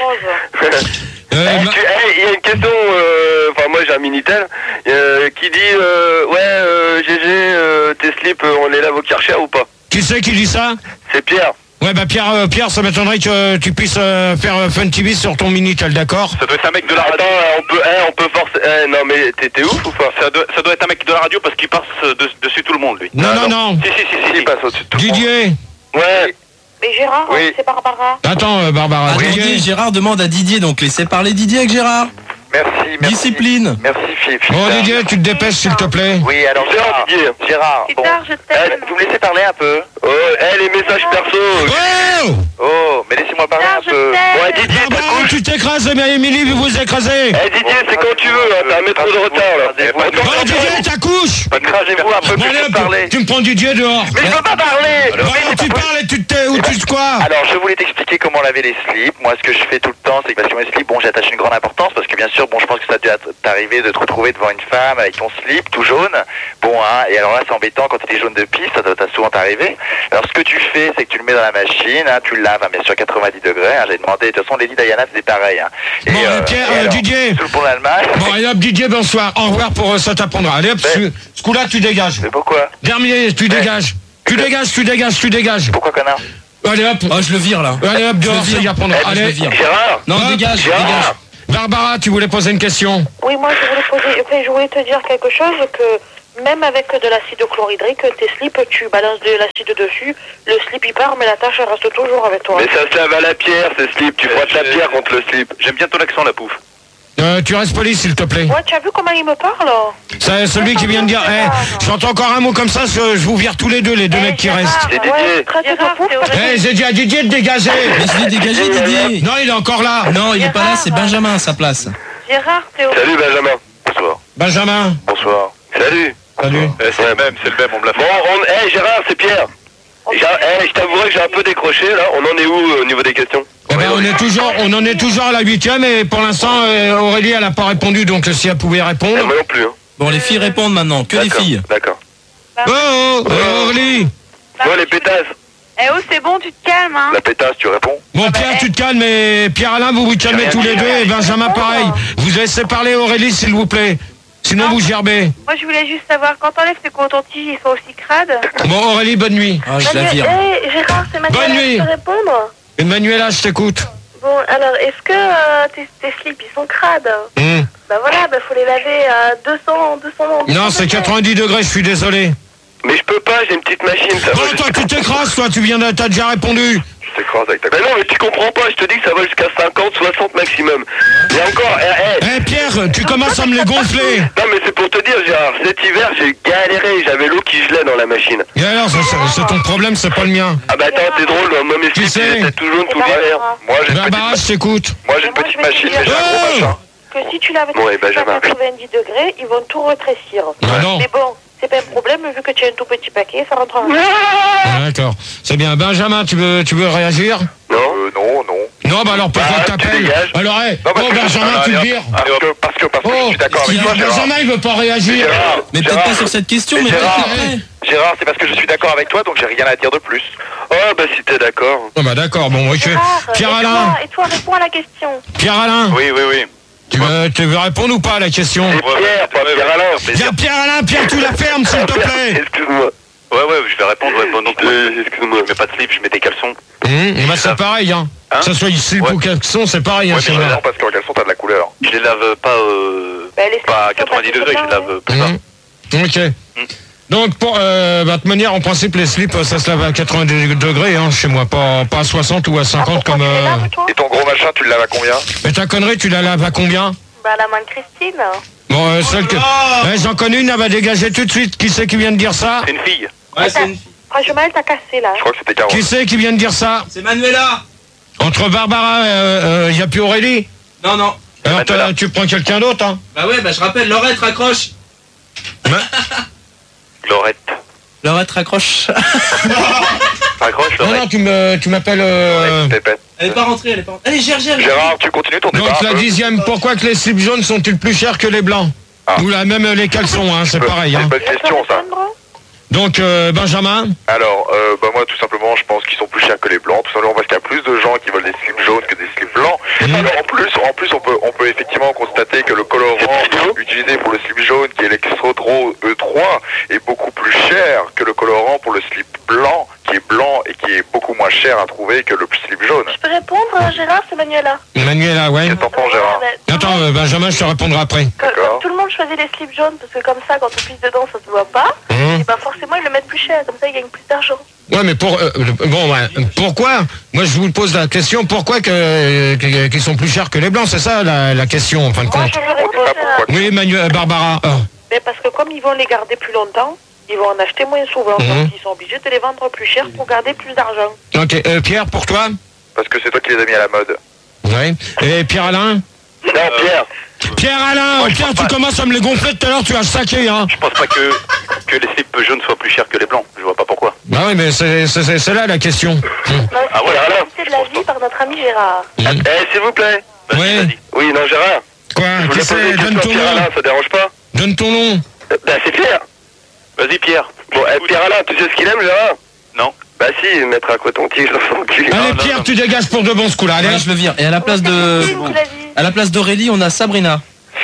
Speaker 7: Euh,
Speaker 8: Eh,
Speaker 7: bah-
Speaker 8: tu- eh, il y a une question, euh, enfin moi j'ai un Minitel, euh, qui dit, euh, ouais, euh, Gégé, euh, tes slips, euh, on les lave au Karcher ou pas?
Speaker 7: Qui c'est qui dit ça?
Speaker 8: C'est Pierre.
Speaker 7: Ouais, bah Pierre, euh, Pierre, ça m'étonnerait que tu puisses euh, faire euh, Fun T V sur ton Minitel, d'accord?
Speaker 8: Ça doit être un mec de la radio. Attends, on peut, eh, on peut forcer, eh, non mais t'es t'es ouf ou pas? Ça doit, ça doit être un mec de la radio parce qu'il passe de- dessus tout le monde lui.
Speaker 7: Non,
Speaker 8: Ah,
Speaker 7: non, non.
Speaker 8: Si, si, si, si, il passe au-dessus de tout le monde.
Speaker 7: Didier.
Speaker 8: Ouais.
Speaker 13: Mais Gérard,
Speaker 8: Oui.
Speaker 13: c'est Barbara.
Speaker 7: Attends, euh, Barbara.
Speaker 12: Attendez,
Speaker 7: Didier.
Speaker 12: Gérard demande à Didier, donc laissez parler Didier avec Gérard.
Speaker 8: Merci, merci.
Speaker 12: Discipline.
Speaker 8: Merci, Philippe.
Speaker 7: Bon, Didier, tu te dépêches, s'il te plaît.
Speaker 8: Oui, alors Gérard, Didier. Gérard, bon.
Speaker 13: Gérard, je
Speaker 8: Eh,
Speaker 13: t'aime.
Speaker 8: vous me laissez parler un peu? Oh, eh, les messages perso.
Speaker 7: Oh!
Speaker 8: Oh, mais laissez-moi parler
Speaker 13: Gérard,
Speaker 8: un
Speaker 13: je
Speaker 8: peu.
Speaker 13: t'aime.
Speaker 8: Ouais, Didier,
Speaker 7: Barbara,
Speaker 8: t'as couche.
Speaker 7: tu t'écrases, mais Émilie, vous vous écrasez.
Speaker 11: Eh Didier, c'est quand tu veux, hein, t'as un métro de retard là.
Speaker 7: Bon, Didier, ta couche.
Speaker 11: Écrasez-vous un peu
Speaker 7: Bon,
Speaker 11: plus
Speaker 7: allez,
Speaker 11: que parler.
Speaker 7: tu me prends Didier dehors.
Speaker 11: Mais je peux pas parler.
Speaker 7: Voyons, tu parles et tu te tais ou tu te quoi?
Speaker 14: Alors, je voulais t'expliquer comment laver les slips. Moi, ce que je fais tout le temps, c'est que parce que mes slips, bon, j'attache une grande importance parce que bien sûr, bon, je pense que ça a dû t'arriver de te retrouver devant une femme avec ton slip tout jaune. Bon, hein, et alors là, c'est embêtant quand il est jaune de pisse, ça doit souvent t'arriver. Alors, ce que tu fais, c'est que tu le mets dans la machine, hein, tu le laves, hein, bien sûr, quatre-vingt-dix degrés. Hein, j'ai demandé, de toute façon, Lady Diana, c'était pareil. Hein. Et,
Speaker 7: bon,
Speaker 14: euh,
Speaker 7: Pierre,
Speaker 14: et
Speaker 7: euh,
Speaker 14: alors,
Speaker 7: Didier.
Speaker 14: Tout le pont d'Allemagne.
Speaker 7: Bon, allez hop, Didier, bonsoir. Au revoir pour euh, ça t'apprendra. Allez hop, ce, ce coup-là, tu dégages.
Speaker 14: Mais pourquoi?
Speaker 7: Dernier, tu dégages. Tu dégages, tu dégages, tu dégages.
Speaker 14: Pourquoi, connard?
Speaker 7: Allez hop.
Speaker 12: Oh, je le vire là.
Speaker 7: Allez hop, dehors, ça y apprendra.
Speaker 14: Eh,
Speaker 7: Allez.
Speaker 12: Je le vire.
Speaker 14: Gérard.
Speaker 12: Non,
Speaker 7: Hop.
Speaker 12: dégage,
Speaker 14: Gérard.
Speaker 12: dégage.
Speaker 7: Barbara, tu voulais poser une question?
Speaker 9: Oui, moi je voulais poser, enfin, je voulais te dire quelque chose que même avec de l'acide chlorhydrique, tes slips, tu balances de l'acide dessus, le slip il part, mais la tache elle reste toujours avec toi.
Speaker 11: Mais ça se lave à la pierre, ces slips. Tu frottes la pierre contre le slip. J'aime bien ton accent, la pouffe.
Speaker 7: Euh, tu restes poli, s'il te plaît.
Speaker 9: Ouais, tu as vu comment il me parle?
Speaker 7: C'est celui qui vient de dire, eh, j'entends encore un mot comme ça, je, je vous vire tous les deux, les deux mecs qui restent.
Speaker 11: C'est Didier.
Speaker 7: Eh, j'ai dit à Didier de dégager.
Speaker 12: Mais je l'ai dégagé, Didier.
Speaker 7: Non, il est encore là.
Speaker 12: Non, il est pas là, c'est Benjamin à sa place.
Speaker 9: Gérard, Théo.
Speaker 11: Salut Benjamin. Bonsoir.
Speaker 7: Benjamin.
Speaker 11: Bonsoir. Salut.
Speaker 7: Salut.
Speaker 11: Eh, c'est le même, c'est le même, on me l'a fait. Bon, on... hey, Gérard, c'est Pierre. Gérard, hey, je t'avouerai que j'ai un peu décroché là. On en est où euh, au niveau des questions?
Speaker 7: Eh ben, on est toujours, on en est toujours à la huitième et pour l'instant, euh, Aurélie, elle n'a pas répondu, donc si elle pouvait répondre.
Speaker 11: Eh, moi non plus. Hein.
Speaker 12: Bon, les filles répondent maintenant, que les filles.
Speaker 11: D'accord.
Speaker 7: Oh, oh, oh, Aurélie.
Speaker 11: Toi, les pétasses.
Speaker 13: Eh oh, c'est bon, tu te calmes, hein.
Speaker 11: La pétasse, tu réponds?
Speaker 7: Bon, Pierre, tu te calmes, et Pierre-Alain, vous vous calmez tous les deux, et Benjamin, pareil. Vous laissez parler Aurélie, s'il vous plaît. Sinon, vous gerbez.
Speaker 13: Moi, je voulais juste savoir, quand t'enlèves tes cotons-tiges, ils sont aussi crades.
Speaker 7: Bon, Aurélie, bonne nuit.
Speaker 12: Ah, je la vire.
Speaker 9: Eh, Gérard, c'est Manuela,
Speaker 7: Bonne nuit.
Speaker 9: je peux répondre?
Speaker 7: Et Manuela, je t'écoute.
Speaker 9: Bon, alors, est-ce que euh, tes, tes slips, ils sont crades?
Speaker 7: Hum.
Speaker 9: Bah voilà, bah faut les laver à deux cents, deux cents...
Speaker 7: Non, c'est quatre-vingt-dix degrés, je suis désolé.
Speaker 11: Mais je peux pas, j'ai une petite machine. Ça
Speaker 7: Bon,
Speaker 11: va
Speaker 7: toi, tu t'écrases, toi, tu viens de, t'as déjà répondu.
Speaker 11: Je t'écrase avec ta... Mais non, mais tu comprends pas, je te dis que ça va jusqu'à cinquante, soixante maximum. Et encore, eh,
Speaker 7: Eh, Pierre, tu commences à me les gonfler.
Speaker 11: Non, mais c'est pour te dire, Gérard, cet hiver, j'ai galéré, j'avais l'eau qui gelait dans la machine.
Speaker 7: Et alors, ça, c'est c'est ton problème, c'est pas le mien.
Speaker 11: Ah bah attends, t'es drôle, moi mes slips, ils étaient tout jaunes, tout l'hiver. Moi, j'ai une
Speaker 7: Barbara,
Speaker 11: petite...
Speaker 7: je t'écoute.
Speaker 11: Moi, j'ai une petite machine, mais j'ai un gros machin.
Speaker 9: Que si tu laves tes
Speaker 11: Bon, et
Speaker 9: slips à
Speaker 11: Benjamin.
Speaker 9: quatre-vingt-dix degrés, ils vont tout rétrécir.
Speaker 7: Ah non.
Speaker 9: Mais bon, c'est pas un problème, vu que tu as un tout petit paquet, ça rentre en...
Speaker 7: Ah, d'accord. C'est bien. Benjamin, tu veux, tu veux réagir?
Speaker 11: Non, euh, non, non.
Speaker 7: Non, bah alors pourquoi
Speaker 11: Bah,
Speaker 7: tu
Speaker 11: tu
Speaker 7: t'appelles?
Speaker 11: dégages.
Speaker 7: Alors, hey,
Speaker 11: Non, parce
Speaker 7: oh,
Speaker 11: que-
Speaker 7: Benjamin,
Speaker 11: Ah,
Speaker 7: tu le
Speaker 11: allez,
Speaker 7: vires.
Speaker 11: Parce que, parce que, parce que je suis d'accord avec toi, Gérard.
Speaker 7: Benjamin, il veut pas réagir.
Speaker 11: Gérard,
Speaker 12: Mais peut-être
Speaker 11: Gérard,
Speaker 12: pas sur cette question,
Speaker 11: mais
Speaker 12: mais
Speaker 11: Gérard,
Speaker 12: peut-être après.
Speaker 11: Gérard, c'est parce que je suis d'accord avec toi, donc j'ai rien à dire de plus. Oh, bah si t'es d'accord.
Speaker 7: Oh, bah d'accord, bon, ok.
Speaker 9: Gérard,
Speaker 7: Pierre-Alain,
Speaker 9: et toi, réponds à la question.
Speaker 7: Pierre-Alain,
Speaker 11: Oui, oui, oui.
Speaker 7: tu veux, tu veux répondre ou pas à la question?
Speaker 11: C'est Pierre, pas Pierre-Alain.
Speaker 7: Viens, Pierre-Alain, Pierre, tu la fermes, s'il te plaît.
Speaker 11: Excuse-moi. Ouais, ouais, je vais répondre, répondre. Donc, excuse-moi. Je mets pas de slip, je mets des caleçons.
Speaker 7: Hum, et bah c'est pareil, hein.
Speaker 11: Hein
Speaker 7: Que ce soit slip
Speaker 11: Ouais.
Speaker 7: ou caleçon, c'est pareil, hein,
Speaker 11: Ouais,
Speaker 7: chez
Speaker 11: mais
Speaker 7: moi.
Speaker 11: non, parce qu'en caleçon, t'as de la couleur. Je les lave pas, euh,
Speaker 9: Bah, les
Speaker 11: pas à
Speaker 9: slips,
Speaker 11: quatre-vingt-dix
Speaker 9: sont pas
Speaker 11: degrés, je les
Speaker 9: bien,
Speaker 11: lave plus bas.
Speaker 7: Hum. Ok. Donc, pour, euh, bah, de manière, en principe, les slips, ça se lave à quatre-vingts degrés, hein, chez moi, pas, pas à soixante ou à cinquante comme... Euh...
Speaker 11: Et ton gros machin, tu le laves à combien?
Speaker 7: Mais ta connerie, tu la laves à combien?
Speaker 9: Bah, la main de Christine.
Speaker 7: Bon, euh, celle que... Eh, j'en connais une, elle va dégager tout de suite. Qui c'est qui vient de dire ça?
Speaker 11: C'est une fille.
Speaker 12: Ouais, c'est une...
Speaker 9: Franchement, elle t'a cassé, là.
Speaker 11: Je crois que c'était Caro.
Speaker 7: Qui c'est qui vient de dire ça?
Speaker 12: C'est Manuela.
Speaker 7: Entre Barbara, il euh, euh, y a plus Aurélie?
Speaker 12: Non, non.
Speaker 7: Alors, toi, tu prends quelqu'un d'autre, hein?
Speaker 12: Bah ouais, bah je rappelle, Laurette raccroche.
Speaker 11: Laurette.
Speaker 12: Laurette raccroche.
Speaker 11: Raccroche,
Speaker 7: Non, non,
Speaker 11: Laurette.
Speaker 7: tu me, tu m'appelles... Euh...
Speaker 11: Pépette.
Speaker 12: Elle est pas rentrée, elle est pas rentrée. Allez, gère, gère.
Speaker 11: Gérard, tu continues ton débat
Speaker 7: Donc,
Speaker 11: un
Speaker 7: la
Speaker 11: peu
Speaker 7: dixième, pourquoi que les slips jaunes sont-ils plus chers que les blancs?
Speaker 11: Ah.
Speaker 7: Ou là, même les caleçons, hein, c'est pareil,
Speaker 11: C'est
Speaker 7: hein.
Speaker 11: une bonne question, ça.
Speaker 7: Donc, euh, Benjamin?
Speaker 11: Alors, euh, bah moi, tout simplement, je pense qu'ils sont plus chers que les blancs, tout simplement parce qu'il y a plus de gens qui veulent des slips jaunes que des slips blancs. Alors, en plus, en plus, on peut, on peut effectivement constater que le colorant utilisé pour le slip jaune, qui est l'Extro E trois, est beaucoup plus cher que le colorant pour le slip blanc, qui est blanc et qui est beaucoup moins cher à trouver que le slip jaune.
Speaker 9: Je peux répondre, euh, Gérard, c'est Manuela.
Speaker 7: Manuela, ouais.
Speaker 11: Qu'est-ce que t'en penses, Gérard?
Speaker 7: Attends, euh, Benjamin, je te répondrai après.
Speaker 9: Que- comme tout le monde choisit les slips jaunes, parce que comme ça, quand on pisse dedans, ça se voit pas.
Speaker 7: Hum.
Speaker 9: Et bah forcément, ils le mettent plus cher, comme ça, ils gagnent plus d'argent.
Speaker 7: Ouais, mais pour, euh, bon, ouais, pourquoi? Moi, je vous pose la question, pourquoi que, euh, que- qu'ils sont plus chers que les blancs? C'est ça la, la question, en fin de
Speaker 9: Moi,
Speaker 7: compte.
Speaker 9: je lui réponds, Gérard.
Speaker 7: Oui, Manuel, Barbara. Ah.
Speaker 9: Mais parce que comme ils vont les garder plus longtemps, ils vont en acheter moins souvent.
Speaker 7: Mhm.
Speaker 9: Donc, ils sont obligés de les vendre plus cher pour garder plus d'argent.
Speaker 7: Ok, euh, Pierre, pour toi?
Speaker 11: Parce que c'est toi qui les as mis à la mode.
Speaker 7: Ouais. Et Pierre-Alain?
Speaker 11: Non, Pierre.
Speaker 7: Pierre-Alain,
Speaker 14: Moi, je
Speaker 7: Pierre,
Speaker 14: pense
Speaker 7: tu
Speaker 14: pas.
Speaker 7: commences à me les gonfler tout à l'heure, tu vas saquer, hein.
Speaker 14: Je pense pas que, que les slips jaunes soient plus chers que les blancs. Je vois pas pourquoi.
Speaker 7: Bah oui, mais c'est, c'est, c'est, c'est là la question.
Speaker 14: Ah ouais, alors.
Speaker 13: C'est de la vie par notre ami Gérard.
Speaker 11: Eh, s'il vous plaît.
Speaker 7: Oui.
Speaker 11: Oui, non, Gérard.
Speaker 7: Quoi?
Speaker 11: Je
Speaker 7: Qui
Speaker 11: voulais poser
Speaker 7: c'est?
Speaker 11: une
Speaker 7: Donne
Speaker 11: question
Speaker 7: ton
Speaker 11: à Pierre
Speaker 7: nom.
Speaker 11: Alain, ça dérange pas?
Speaker 7: Donne ton nom.
Speaker 11: Bah, c'est Pierre.
Speaker 14: Vas-y, Pierre.
Speaker 11: Bon, eh, Pierre Alain, tu sais ce qu'il aime, Gérard?
Speaker 14: Non.
Speaker 11: Bah si, mettre un coton-tige dans son cul.
Speaker 7: Allez, Pierre, tu dégages pour de bon ce coup-là. Allez.
Speaker 12: Ouais, je le vire. Et à la place de, à la place d'Aurélie, on a Sabrina.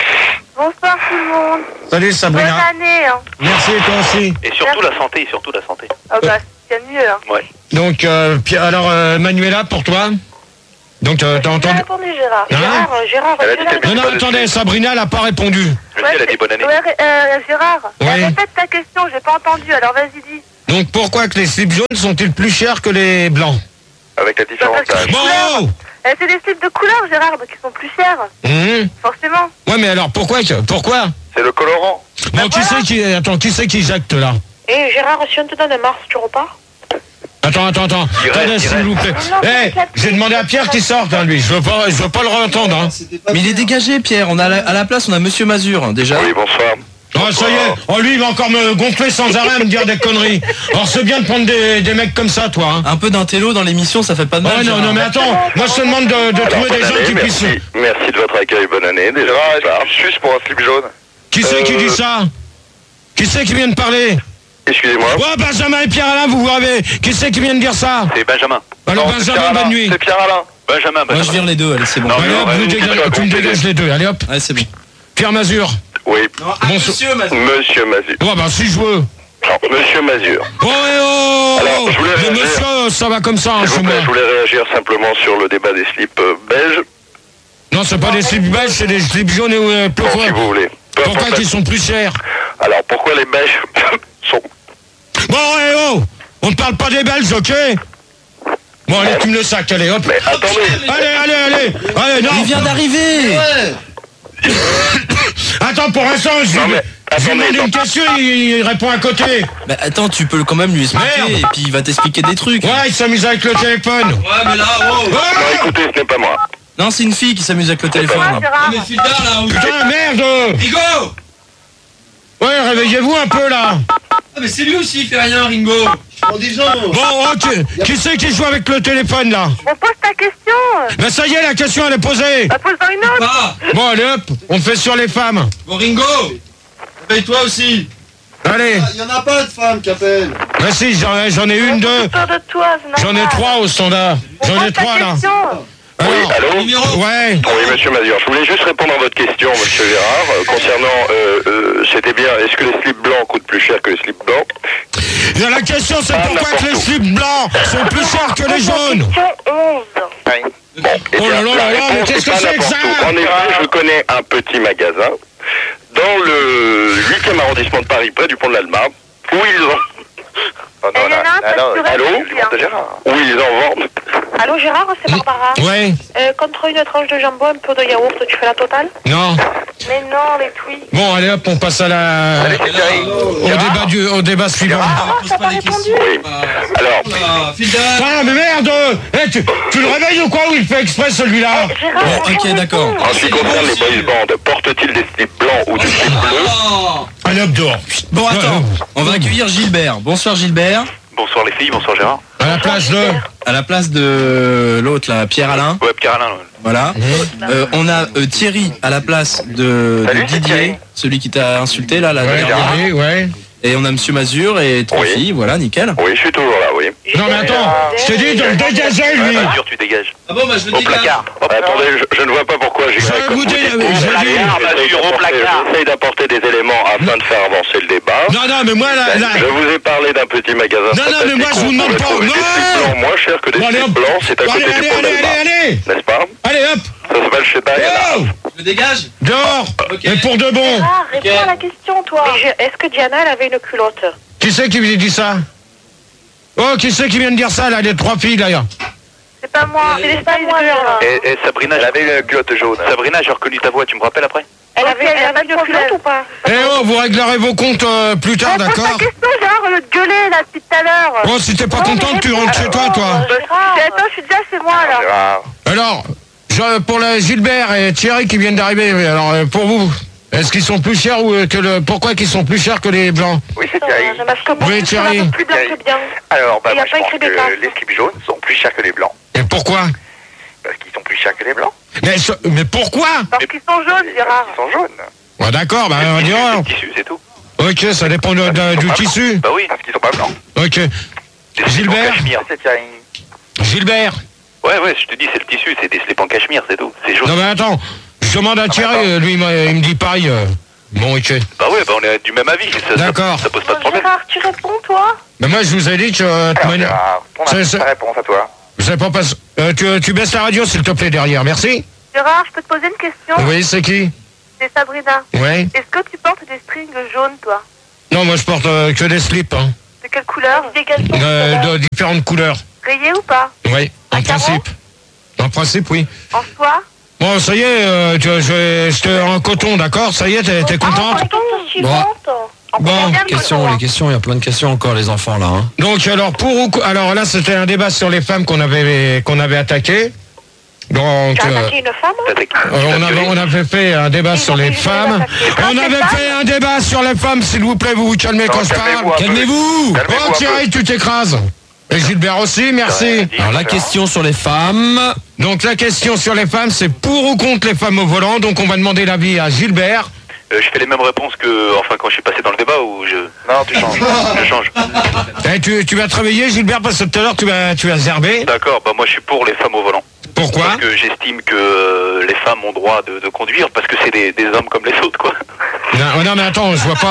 Speaker 13: Bonsoir tout le monde.
Speaker 7: Salut Sabrina.
Speaker 13: Bonne année. Hein.
Speaker 7: Merci, toi aussi.
Speaker 14: Et surtout la santé, surtout la santé.
Speaker 13: Oh bah, c'est mieux. Hein.
Speaker 14: Ouais.
Speaker 7: Donc, euh, Pierre, alors, euh, Manuela, pour toi? Donc, euh, t'as
Speaker 13: J'ai
Speaker 7: entendu?
Speaker 13: répondu Gérard.
Speaker 7: Hein
Speaker 13: Gérard, euh, Gérard,
Speaker 14: Elle a dit
Speaker 13: Gérard.
Speaker 14: qu'elle
Speaker 7: Non, non, attendez, Sabrina, elle a pas répondu.
Speaker 14: Je sais, elle a dit bonne année.
Speaker 13: Ouais, euh, Gérard,
Speaker 7: Oui.
Speaker 13: répète ta question, j'ai pas entendu, alors vas-y dis.
Speaker 7: Donc, pourquoi que les slips jaunes sont-ils plus chers que les blancs?
Speaker 14: Avec la différence
Speaker 13: Parce que
Speaker 14: d'âge.
Speaker 7: Bon!
Speaker 13: Euh, c'est des slips de couleur, Gérard, donc ils sont plus chers,
Speaker 7: Hum.
Speaker 13: forcément.
Speaker 7: Ouais, mais alors, pourquoi que- Pourquoi?
Speaker 14: C'est le colorant.
Speaker 7: Bon, qui c'est qui... Attends, qui c'est qui jacte, là?
Speaker 9: Et Gérard, si on te donne un Mars, tu repars?
Speaker 7: Attends, attends, attends.
Speaker 14: Il reste,
Speaker 7: Attendez,
Speaker 14: il
Speaker 7: s'il
Speaker 14: reste.
Speaker 7: vous plaît. Eh, j'ai demandé à Pierre qu'il sorte, hein, lui. Je veux pas, je veux pas le réentendre, hein.
Speaker 12: Mais il est dégagé, Pierre. On a la- à la place, on a Monsieur Mazur, déjà.
Speaker 14: Oui, bonsoir.
Speaker 7: Oh, ça y est. Oh, lui, il va encore me gonfler sans arrêt, me dire des conneries. Alors, c'est bien de prendre des, des mecs comme ça, toi, hein.
Speaker 12: Un peu d'intello dans l'émission, ça fait pas de mal.
Speaker 7: Oh, non,
Speaker 12: Gérard.
Speaker 7: non, mais attends. Moi, je te demande de, de
Speaker 11: Alors,
Speaker 7: trouver
Speaker 11: bonne
Speaker 7: des gens
Speaker 11: année,
Speaker 7: qui
Speaker 11: merci.
Speaker 7: puissent...
Speaker 11: Merci de votre accueil, bonne année. Déjà,
Speaker 14: Gérard, juste pour un slip jaune.
Speaker 7: Qui c'est qui
Speaker 11: Euh,
Speaker 7: dit ça? Qui c'est qui vient de parler?
Speaker 11: excusez-moi.
Speaker 7: Ouais, Benjamin et Pierre-Alain, vous vous avez... Qui c'est qui vient de dire ça?
Speaker 14: C'est Benjamin.
Speaker 7: Alors,
Speaker 14: Non, c'est
Speaker 7: Benjamin,
Speaker 14: Pierre
Speaker 7: bonne
Speaker 14: Alain.
Speaker 7: nuit.
Speaker 14: C'est Pierre Alain. Benjamin,
Speaker 12: Moi,
Speaker 14: Benjamin.
Speaker 12: je vire les deux, allez, c'est bon.
Speaker 14: Non,
Speaker 7: Allez, hop,
Speaker 14: ouais,
Speaker 7: vous
Speaker 14: ouais,
Speaker 7: dégagez-
Speaker 14: ouais,
Speaker 7: tu me
Speaker 14: ouais,
Speaker 7: dégages les deux, allez, hop.
Speaker 12: Ouais, c'est bon.
Speaker 7: Pierre Mazur.
Speaker 11: Oui,
Speaker 7: Bonsoir.
Speaker 12: Monsieur Mazur.
Speaker 11: Monsieur Mazur.
Speaker 7: Ouais, bah, si je veux.
Speaker 11: Non, Monsieur Mazur.
Speaker 7: Oh, et oh!
Speaker 11: Alors, je voulais
Speaker 7: Le
Speaker 11: réagir.
Speaker 7: monsieur, ça va comme ça, hein,
Speaker 11: S'il
Speaker 7: chez
Speaker 11: vous
Speaker 7: moi.
Speaker 11: plaît, je voulais réagir simplement sur le débat des slips euh, belges.
Speaker 7: Non, c'est pas des slips belges, c'est des slips jaunes et euh,
Speaker 11: Bon,
Speaker 7: pourquoi?
Speaker 11: si vous voulez. Peu
Speaker 7: Pourquoi
Speaker 11: importe.
Speaker 7: qu'ils sont plus chers?
Speaker 11: Alors, pourquoi les belges sont...
Speaker 7: Bon, et oh! On ne parle pas des Belges, ok? Bon, allez, tu me le sacs, allez, hop.
Speaker 11: Mais attendez.
Speaker 7: Allez, allez, allez! Allez, non!
Speaker 12: Il vient d'arriver.
Speaker 7: Attends, pour l'instant, je
Speaker 11: Non, mais
Speaker 7: je lui
Speaker 11: attendez,
Speaker 7: demande une
Speaker 11: attends.
Speaker 7: question, il, il répond à côté.
Speaker 12: Bah attends, tu peux quand même lui expliquer
Speaker 7: Merde.
Speaker 12: et puis il va t'expliquer des trucs.
Speaker 7: Ouais, il s'amuse avec le téléphone.
Speaker 12: Ouais, mais là, oh.
Speaker 11: Non, écoutez, ce n'est pas moi.
Speaker 12: Non, c'est une fille qui s'amuse avec le téléphone.
Speaker 13: Ah, Gérard.
Speaker 12: Mais Filda, là, où
Speaker 7: Putain, merde!
Speaker 12: Ringo.
Speaker 7: Ouais, réveillez-vous un peu, là.
Speaker 12: Ah, mais c'est lui aussi, il fait rien, Ringo.
Speaker 7: Bon, ok. Qui c'est qui joue avec le téléphone, là?
Speaker 13: On pose ta question.
Speaker 7: Ben, ça y est, la question, elle est posée.
Speaker 13: Bah, pose-en une autre.
Speaker 12: Ah,
Speaker 7: Bon, allez, hop, on fait sur les femmes.
Speaker 12: bon, Ringo. Paye-toi aussi.
Speaker 7: Allez.
Speaker 15: Il y en a pas de femmes qui appellent.
Speaker 7: Ben si, j'en ai, j'en ai une, deux.
Speaker 13: J'ai peur de toi, c'est
Speaker 7: J'en ai
Speaker 13: normal.
Speaker 7: trois au standard. J'en ai
Speaker 13: Pose ta
Speaker 7: trois, là.
Speaker 13: question.
Speaker 11: Oui,
Speaker 7: Alors,
Speaker 11: allô?
Speaker 7: ouais.
Speaker 11: Oui, monsieur Mazur, je voulais juste répondre à votre question, monsieur Gérard, euh, concernant, euh, euh, c'était bien, est-ce que les slips blancs coûtent plus cher que les slips blancs?
Speaker 7: Et la question, c'est
Speaker 11: Ah,
Speaker 7: pourquoi que les
Speaker 11: n'importe où.
Speaker 7: slips blancs sont plus chers que les jaunes?
Speaker 13: Question onze.
Speaker 11: Bon, eh
Speaker 7: Oh
Speaker 11: bien,
Speaker 7: là là
Speaker 11: la
Speaker 7: là là, mais
Speaker 11: réponse
Speaker 7: qu'est-ce
Speaker 11: est
Speaker 7: que
Speaker 11: pas
Speaker 7: c'est que
Speaker 11: n'importe
Speaker 7: ça?
Speaker 11: où. En effet, je connais un petit magasin dans le huitième arrondissement de Paris, près du pont de l'Alma, où ils ont...
Speaker 14: Oh
Speaker 13: Et il y en a un
Speaker 14: ah non,
Speaker 13: facturé
Speaker 11: allô
Speaker 13: aussi, hein.
Speaker 14: de Gérard.
Speaker 11: Où ils en vendent.
Speaker 9: Allô Gérard, c'est Barbara.
Speaker 7: Ouais.
Speaker 9: Euh, contre une tranche de jambon, un peu de yaourt, tu fais la totale?
Speaker 7: Non.
Speaker 13: Mais non, les tweets.
Speaker 7: Bon, allez hop, on passe à la...
Speaker 14: Allez, c'est Thierry.
Speaker 7: au débat, du... au débat suivant.
Speaker 12: Pose pas les questions.
Speaker 11: Oui. Alors,
Speaker 12: Ah, Filda.
Speaker 7: Ah, mais merde! Eh, tu, tu le réveilles ou quoi? Ou il fait exprès, celui-là?
Speaker 13: Gérard,
Speaker 12: Bon,
Speaker 13: on
Speaker 12: ok,
Speaker 13: répond.
Speaker 12: d'accord.
Speaker 11: en ce qui concerne les boys bands, portent-ils des slips blancs ou des slips bleus?
Speaker 12: Oh.
Speaker 7: Allez hop, dehors.
Speaker 12: Bon, attends, on va accueillir Gilbert. Bonsoir Gilbert.
Speaker 14: Bonsoir les filles, bonsoir Gérard.
Speaker 7: À la place de...
Speaker 12: À la place de l'autre, là, Pierre-Alain.
Speaker 14: Ouais, Pierre Alain. ouais.
Speaker 12: Voilà. Euh, on a euh, Thierry à la place de, de
Speaker 14: Salut, c'est
Speaker 12: Didier,
Speaker 14: Thierry.
Speaker 12: celui qui t'a insulté là, la
Speaker 7: Ouais,
Speaker 12: dernière.
Speaker 7: Thierry, ouais.
Speaker 12: Et on a Monsieur Mazur et trois
Speaker 11: Oui.
Speaker 12: filles, voilà, nickel.
Speaker 11: Oui, je suis toujours là, oui.
Speaker 7: Non, mais attends, je t'ai dit de le dégager,
Speaker 14: Ouais,
Speaker 7: lui.
Speaker 14: Mazur, tu dégages.
Speaker 12: Ah bon, bah je
Speaker 14: Au placard. Hop,
Speaker 11: Attendez, je, je ne vois pas pourquoi j'ai
Speaker 7: Je vous dis- je dis-
Speaker 11: J'essaye d'apporter des éléments afin de faire avancer le débat.
Speaker 7: Non, non, mais moi, là... là...
Speaker 11: Je vous ai parlé d'un petit magasin.
Speaker 7: Non, non, mais moi, je vous demande pas...
Speaker 11: Des slips blancs moins chers que des
Speaker 7: Bon, allez,
Speaker 11: slips
Speaker 7: hop.
Speaker 11: blancs, c'est à
Speaker 7: Bon,
Speaker 11: côté
Speaker 7: allez,
Speaker 11: du
Speaker 7: allez,
Speaker 11: pont
Speaker 7: allez,
Speaker 11: d'Alma.
Speaker 7: allez, allez.
Speaker 11: N'est-ce pas?
Speaker 7: Allez, hop.
Speaker 11: Ça s'appelle chez Diana.
Speaker 7: Oh,
Speaker 12: Je me dégage.
Speaker 7: dehors.
Speaker 12: Ok.
Speaker 7: Et pour de bon.
Speaker 13: Gérard, réponds à la question, toi.
Speaker 9: Mais je- Est-ce que Diana, elle avait une culotte?
Speaker 7: Qui c'est qui dit ça? Oh, qui c'est qui vient de dire ça, là, les trois filles, d'ailleurs?
Speaker 13: C'est pas moi. C'est pas moi, Gérard.
Speaker 14: Et, et Sabrina, elle avait une culotte jaune. Sabrina, j'ai reconnu ta voix, tu me rappelles après?
Speaker 9: Elle
Speaker 13: Ok,
Speaker 9: avait,
Speaker 13: y a
Speaker 9: elle
Speaker 13: pas
Speaker 9: avait
Speaker 13: de
Speaker 9: une
Speaker 13: problème.
Speaker 9: culotte ou pas?
Speaker 7: Eh oh, vous réglerez vos comptes euh, plus tard,
Speaker 13: Pose ta
Speaker 7: d'accord?
Speaker 13: question, Gérard, au lieu de gueuler, là, depuis tout à l'heure.
Speaker 7: Bon, si t'es pas contente, tu rentres chez toi, toi.
Speaker 13: C'est- Attends, je suis déjà chez moi, là.
Speaker 14: Gérard.
Speaker 7: Alors, je, pour la Gilbert et Thierry qui viennent d'arriver, alors euh, pour vous, est-ce qu'ils sont plus chers ou euh, que le... Pourquoi qu'ils sont plus chers que les blancs?
Speaker 14: Oui, c'est Thierry.
Speaker 9: Parce que
Speaker 7: Oui, Thierry.
Speaker 9: plus blanc que bien.
Speaker 14: Alors, bah,
Speaker 9: Et
Speaker 14: moi,
Speaker 9: y a
Speaker 14: je
Speaker 9: pas
Speaker 14: pense
Speaker 9: écrit
Speaker 14: que
Speaker 9: Bécard.
Speaker 14: les slips jaunes sont plus chers que les blancs.
Speaker 7: Et pourquoi?
Speaker 14: Parce qu'ils sont plus chers que les blancs.
Speaker 7: mais, ce- mais pourquoi?
Speaker 9: Parce qu'ils sont jaunes, Gérard.
Speaker 14: Ils sont jaunes.
Speaker 7: Ouais, d'accord, bah on va dire...
Speaker 14: Le tissu, c'est tout.
Speaker 7: Ok, ça dépend de- de- du tissu.
Speaker 14: Bah oui, parce qu'ils sont pas blancs.
Speaker 7: Ok. Gilbert
Speaker 14: C'est Thierry.
Speaker 7: Gilbert
Speaker 8: Ouais, ouais, je te dis, c'est le tissu, c'est des slips en cachemire, c'est tout. C'est jaune.
Speaker 7: Non mais attends, je demande à Thierry, euh, lui il, m'a- il me dit pareil. euh, Bon, ok.
Speaker 8: Bah ouais, bah on est du même avis. Ça,
Speaker 7: D'accord.
Speaker 8: Ça, ça pose pas de problème.
Speaker 9: Gérard, tu réponds, toi?
Speaker 7: Mais moi je vous ai dit que... euh, de toute
Speaker 14: Alors,
Speaker 7: manière-
Speaker 14: Gérard, ton
Speaker 7: Ça,
Speaker 14: avis,
Speaker 7: ça-
Speaker 14: ta réponse à toi.
Speaker 7: Je sais pas, passe- euh, tu, tu baisses la radio s'il te plaît derrière, merci.
Speaker 9: Gérard, je peux te poser une question?
Speaker 7: Oui, c'est qui?
Speaker 9: C'est Sabrina.
Speaker 7: Ouais.
Speaker 9: Est-ce que tu portes des strings jaunes, toi?
Speaker 7: Non, moi je porte euh, que des slips, hein.
Speaker 9: De quelle couleur? Des caleçons
Speaker 7: Euh, de différentes couleurs.
Speaker 9: rayés ou pas?
Speaker 7: Oui, en principe. En principe, oui.
Speaker 9: En soie?
Speaker 7: Bon, ça y est, euh, tu, je, je te en coton, d'accord? Ça y est, t'es, t'es contente?
Speaker 9: Bon.
Speaker 7: Bon,
Speaker 10: Questions, les questions, il y a plein de questions encore, les enfants, là. Hein.
Speaker 7: donc alors pour ou co- alors là c'était un débat sur les femmes qu'on avait qu'on avait attaqué. Donc
Speaker 9: Tu as
Speaker 7: euh,
Speaker 9: attaqué une femme?
Speaker 7: euh, on avait on avait fait un débat sur les femmes. On avait fait un débat sur les femmes, s'il vous plaît, vous vous calmez quand je parle.
Speaker 10: Calmez-vous.
Speaker 7: Oh Thierry, tu t'écrases. Et Gilbert aussi, merci.
Speaker 10: Alors la question sur les femmes.
Speaker 7: Donc la question sur les femmes, c'est pour ou contre les femmes au volant. Donc on va demander l'avis à Gilbert.
Speaker 8: Euh, je fais les mêmes réponses que, enfin, quand je suis passé dans le débat ou je...
Speaker 14: Non, tu changes.
Speaker 8: Je change.
Speaker 7: Eh, tu, tu vas te réveiller, Gilbert, parce que tout à l'heure tu vas tu vas zerber.
Speaker 8: D'accord, bah moi je suis pour les femmes au volant.
Speaker 7: Pourquoi?
Speaker 8: Parce que j'estime que euh, les femmes ont droit de, de conduire, parce que c'est des, des hommes comme les autres, quoi.
Speaker 7: Non, non mais attends, je vois pas,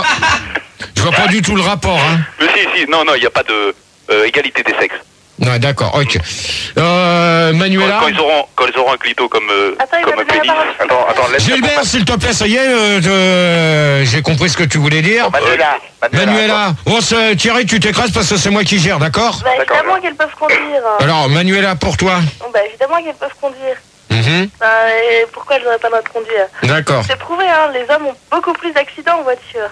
Speaker 7: je vois pas du tout le rapport, hein.
Speaker 8: Mais si, si, non, non, il n'y a pas de euh, égalité des sexes.
Speaker 7: Ouais, d'accord, ok. Euh, Manuela.
Speaker 8: Quand, quand ils auront, quand ils auront un clito comme, euh,
Speaker 9: Attends, il
Speaker 8: comme
Speaker 9: va
Speaker 8: un
Speaker 9: donner la
Speaker 8: pénis.
Speaker 9: parole.
Speaker 14: Attends, attends, laisse
Speaker 7: Gilbert, s'il te plaît, ça y est, euh, euh, j'ai compris ce que tu voulais dire.
Speaker 14: Manuela.
Speaker 7: Manuela, oh, c'est- Thierry, tu t'écrases parce que c'est moi qui gère, d'accord?
Speaker 9: Bah évidemment qu'elles peuvent conduire.
Speaker 7: Alors, Manuela, pour toi.
Speaker 9: Bon, bah évidemment qu'elles peuvent conduire.
Speaker 7: Mhm.
Speaker 9: Bah, et pourquoi elles n'auraient pas le droit de conduire?
Speaker 7: D'accord.
Speaker 9: C'est prouvé, hein, les hommes ont beaucoup plus d'accidents en voiture.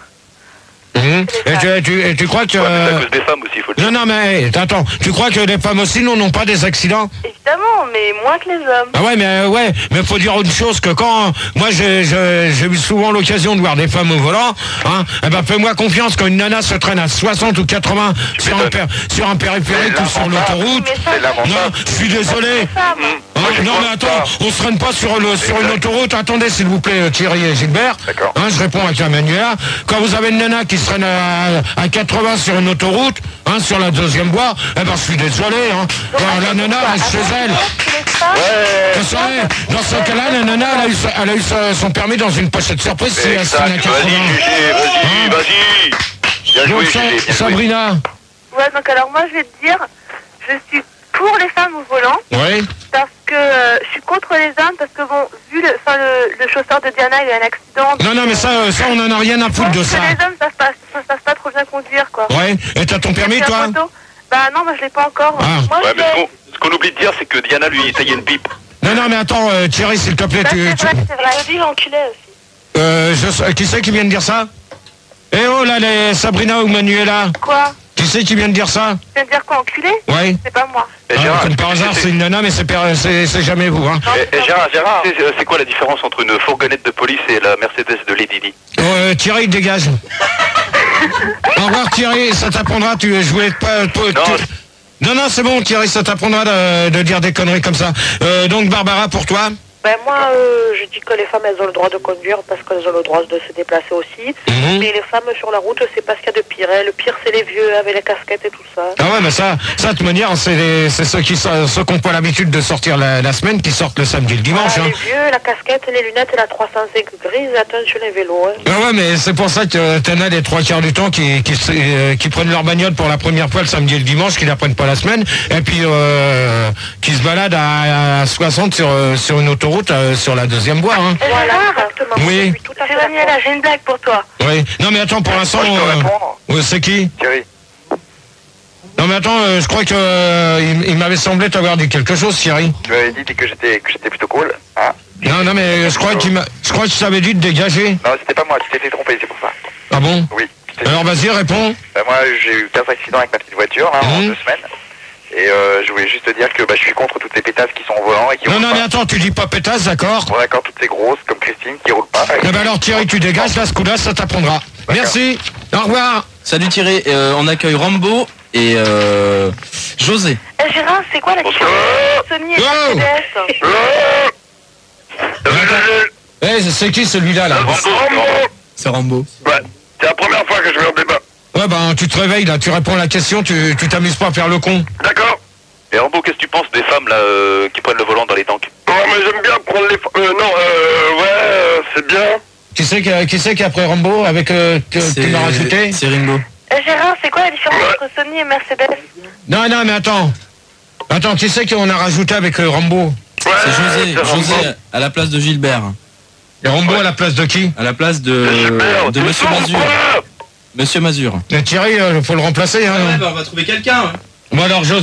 Speaker 7: Mhm. Et, tu, et tu- et tu crois que...
Speaker 8: Ouais, mais c'est à
Speaker 7: euh,
Speaker 8: cause des femmes aussi, il faut le dire.
Speaker 7: Non, non, mais attends, tu crois que les femmes aussi n'ont pas des accidents?
Speaker 9: Évidemment, mais moins que les hommes.
Speaker 7: Ah ouais, mais euh, ouais, mais faut dire une chose que quand moi j'ai j'ai j'ai eu souvent l'occasion de voir des femmes au volant, hein, eh ben fais-moi confiance quand une nana se traîne à soixante ou quatre-vingts sur un, pér- sur un périphérique ou sur l'autoroute. Non, je suis désolé. Hein, non mais attends, on se traîne pas sur le sur une autoroute. Attendez s'il vous plaît, Thierry et Gilbert. Hein, je réponds avec la Manuela. Quand vous avez une nana qui se traîne à, à quatre-vingts sur une autoroute, hein, sur la deuxième voie, eh ben je suis désolé. Hein. Quand la nana reste chez elle. Vous savez, dans ce cas-là, la nana, elle a eu, sa- elle a eu sa- son permis dans une pochette surprise. Si elle se traîne à quatre-vingts.
Speaker 8: Vas-y, vas-y. Bien
Speaker 7: Donc,
Speaker 8: joué,
Speaker 7: Sa-
Speaker 8: Gégé, bien joué.
Speaker 7: Sabrina.
Speaker 9: Ouais, donc alors moi je vais te dire, je suis pour les femmes au volant.
Speaker 7: Oui.
Speaker 9: Parce que euh, je suis contre les hommes, parce que bon, vu le, enfin, le, le chauffeur de Diana, il a un accident.
Speaker 7: Non, non, mais ça, euh, ça, on en a rien à foutre de ça.
Speaker 9: Les hommes savent pas, savent pas trop bien conduire, quoi.
Speaker 7: Ouais. Et t'as ton permis,
Speaker 9: J'ai un
Speaker 7: toi?
Speaker 9: moto. Bah non, moi je l'ai pas encore.
Speaker 7: Ah.
Speaker 9: Moi,
Speaker 8: Ouais,
Speaker 9: je
Speaker 8: mais
Speaker 9: l'ai-
Speaker 8: ce qu'on ce qu'on oublie de dire, c'est que Diana lui taillait une pipe.
Speaker 7: Non, non, mais attends, euh, Thierry, s'il te plaît,
Speaker 9: Bah,
Speaker 7: tu...
Speaker 9: c'est
Speaker 7: tu-
Speaker 9: vrai, c'est vrai. Je dis l'enculé aussi.
Speaker 7: Euh, je sais- qui c'est qui vient de dire ça? Eh oh, là, les Sabrina ou Manuela?
Speaker 9: Quoi?
Speaker 7: Qui c'est qui vient de dire ça?
Speaker 9: Tu viens de dire quoi, enculé?
Speaker 7: Ouais.
Speaker 9: C'est pas moi.
Speaker 8: Et
Speaker 7: Ah,
Speaker 8: Gérard,
Speaker 7: comme par hasard, c'est une nana, mais c'est per- c'est c'est jamais vous, hein.
Speaker 8: Et, et Gérard, Gérard, c'est c'est quoi la différence entre une fourgonnette de police et la Mercedes de Lady Di?
Speaker 7: Euh, Thierry, dégage. Au revoir, Thierry, ça t'apprendra, tu je voulais pas... toi, tu- Non, non, c'est bon, Thierry, ça t'apprendra de, de dire des conneries comme ça. Euh, donc, Barbara, pour toi?
Speaker 16: Ben moi, euh, je dis que les femmes, elles ont le droit de conduire parce qu'elles ont le droit de se déplacer aussi.
Speaker 7: Mhm.
Speaker 16: Mais les femmes sur la route, c'est pas ce qu'il y a de pire. Hein. Le pire, c'est les vieux avec les casquettes et tout ça.
Speaker 7: Ah ouais, mais ça, ça de toute manière, c'est les- c'est ceux qui so- ceux qui n'ont pas l'habitude de sortir la, la semaine, qui sortent le samedi et le dimanche.
Speaker 16: Ah,
Speaker 7: Hein.
Speaker 16: les vieux, la casquette, les lunettes et la trois cent cinq grise, attention les vélos. Hein.
Speaker 7: Ah ouais, mais c'est pour ça que t'en as les trois quarts du temps qui, qui, se- euh, qui prennent leur bagnole pour la première fois le samedi et le dimanche, qui la prennent pas la semaine, et puis euh, qui se baladent à, à soixante sur, euh, sur une autoroute euh, sur la deuxième voie. Hein.
Speaker 16: Voilà, exactement.
Speaker 7: Oui.
Speaker 16: Tout à fait Daniela, j'ai une blague pour toi.
Speaker 7: Oui. Non mais attends, pour l'instant... euh, ouais, c'est qui?
Speaker 14: Thierry.
Speaker 7: Non mais attends, euh, je crois que euh, il, il m'avait semblé t'avoir dit quelque chose, Thierry.
Speaker 14: Tu m'avais dit que j'étais que j'étais plutôt cool. Hein?
Speaker 7: Non, non mais je crois qu'il m'a, je crois que je t'avais dit de dégager.
Speaker 14: Non, c'était pas moi, tu t'es fait tromper, c'est pour ça.
Speaker 7: Ah bon?
Speaker 14: Oui.
Speaker 7: Alors vas-y, réponds.
Speaker 14: Ben, moi, j'ai eu quinze accidents avec ma petite voiture là, en
Speaker 7: Mhm.
Speaker 14: deux semaines. Et euh, je voulais juste te dire que bah, je suis contre toutes les pétasses qui sont au volant et qui
Speaker 7: Non,
Speaker 14: roulent
Speaker 7: non,
Speaker 14: pas.
Speaker 7: mais attends, tu dis pas pétasse, d'accord?
Speaker 14: Bon, d'accord, toutes ces grosses comme Christine qui roulent pas.
Speaker 7: Eh ben alors Thierry, tu dégages, là, ce coup-là, ça t'apprendra. Merci, au revoir.
Speaker 12: Salut Thierry, euh, on accueille Rambo et euh, José.
Speaker 13: Eh, Gérard, c'est quoi la différence entre Sony et
Speaker 7: Oh
Speaker 13: Mercedes?
Speaker 7: Eh, c'est qui celui-là, là?
Speaker 12: C'est Rambo.
Speaker 11: Ouais, c'est la première fois que je vais en débat.
Speaker 7: Ouais, ben, tu te réveilles, là, tu réponds à la question, tu tu t'amuses pas à faire le con.
Speaker 11: D'accord.
Speaker 14: Et Rambo, qu'est-ce que tu penses des femmes là euh, qui prennent le volant dans les tanks?
Speaker 11: Ouais, mais j'aime bien prendre les... Euh, non, euh, ouais, euh, c'est bien.
Speaker 7: Qui c'est qui, qui c'est qui après Rambo, avec, euh, que tu m'as rajouté?
Speaker 12: C'est Ringo.
Speaker 13: Eh, Gérard, c'est quoi la différence entre Sony et Mercedes?
Speaker 7: Non, non, mais attends. Attends, qui c'est qu'on a rajouté avec euh, Rambo?
Speaker 12: C'est José, José à la place de Gilbert.
Speaker 7: Et Rambo à la place de qui?
Speaker 12: À la place de, de Monsieur Mazur. Monsieur Mazur.
Speaker 7: Et Thierry, il faut le remplacer, hein.
Speaker 12: Ouais, bah, on va trouver quelqu'un. Ouais.
Speaker 7: Bon alors José.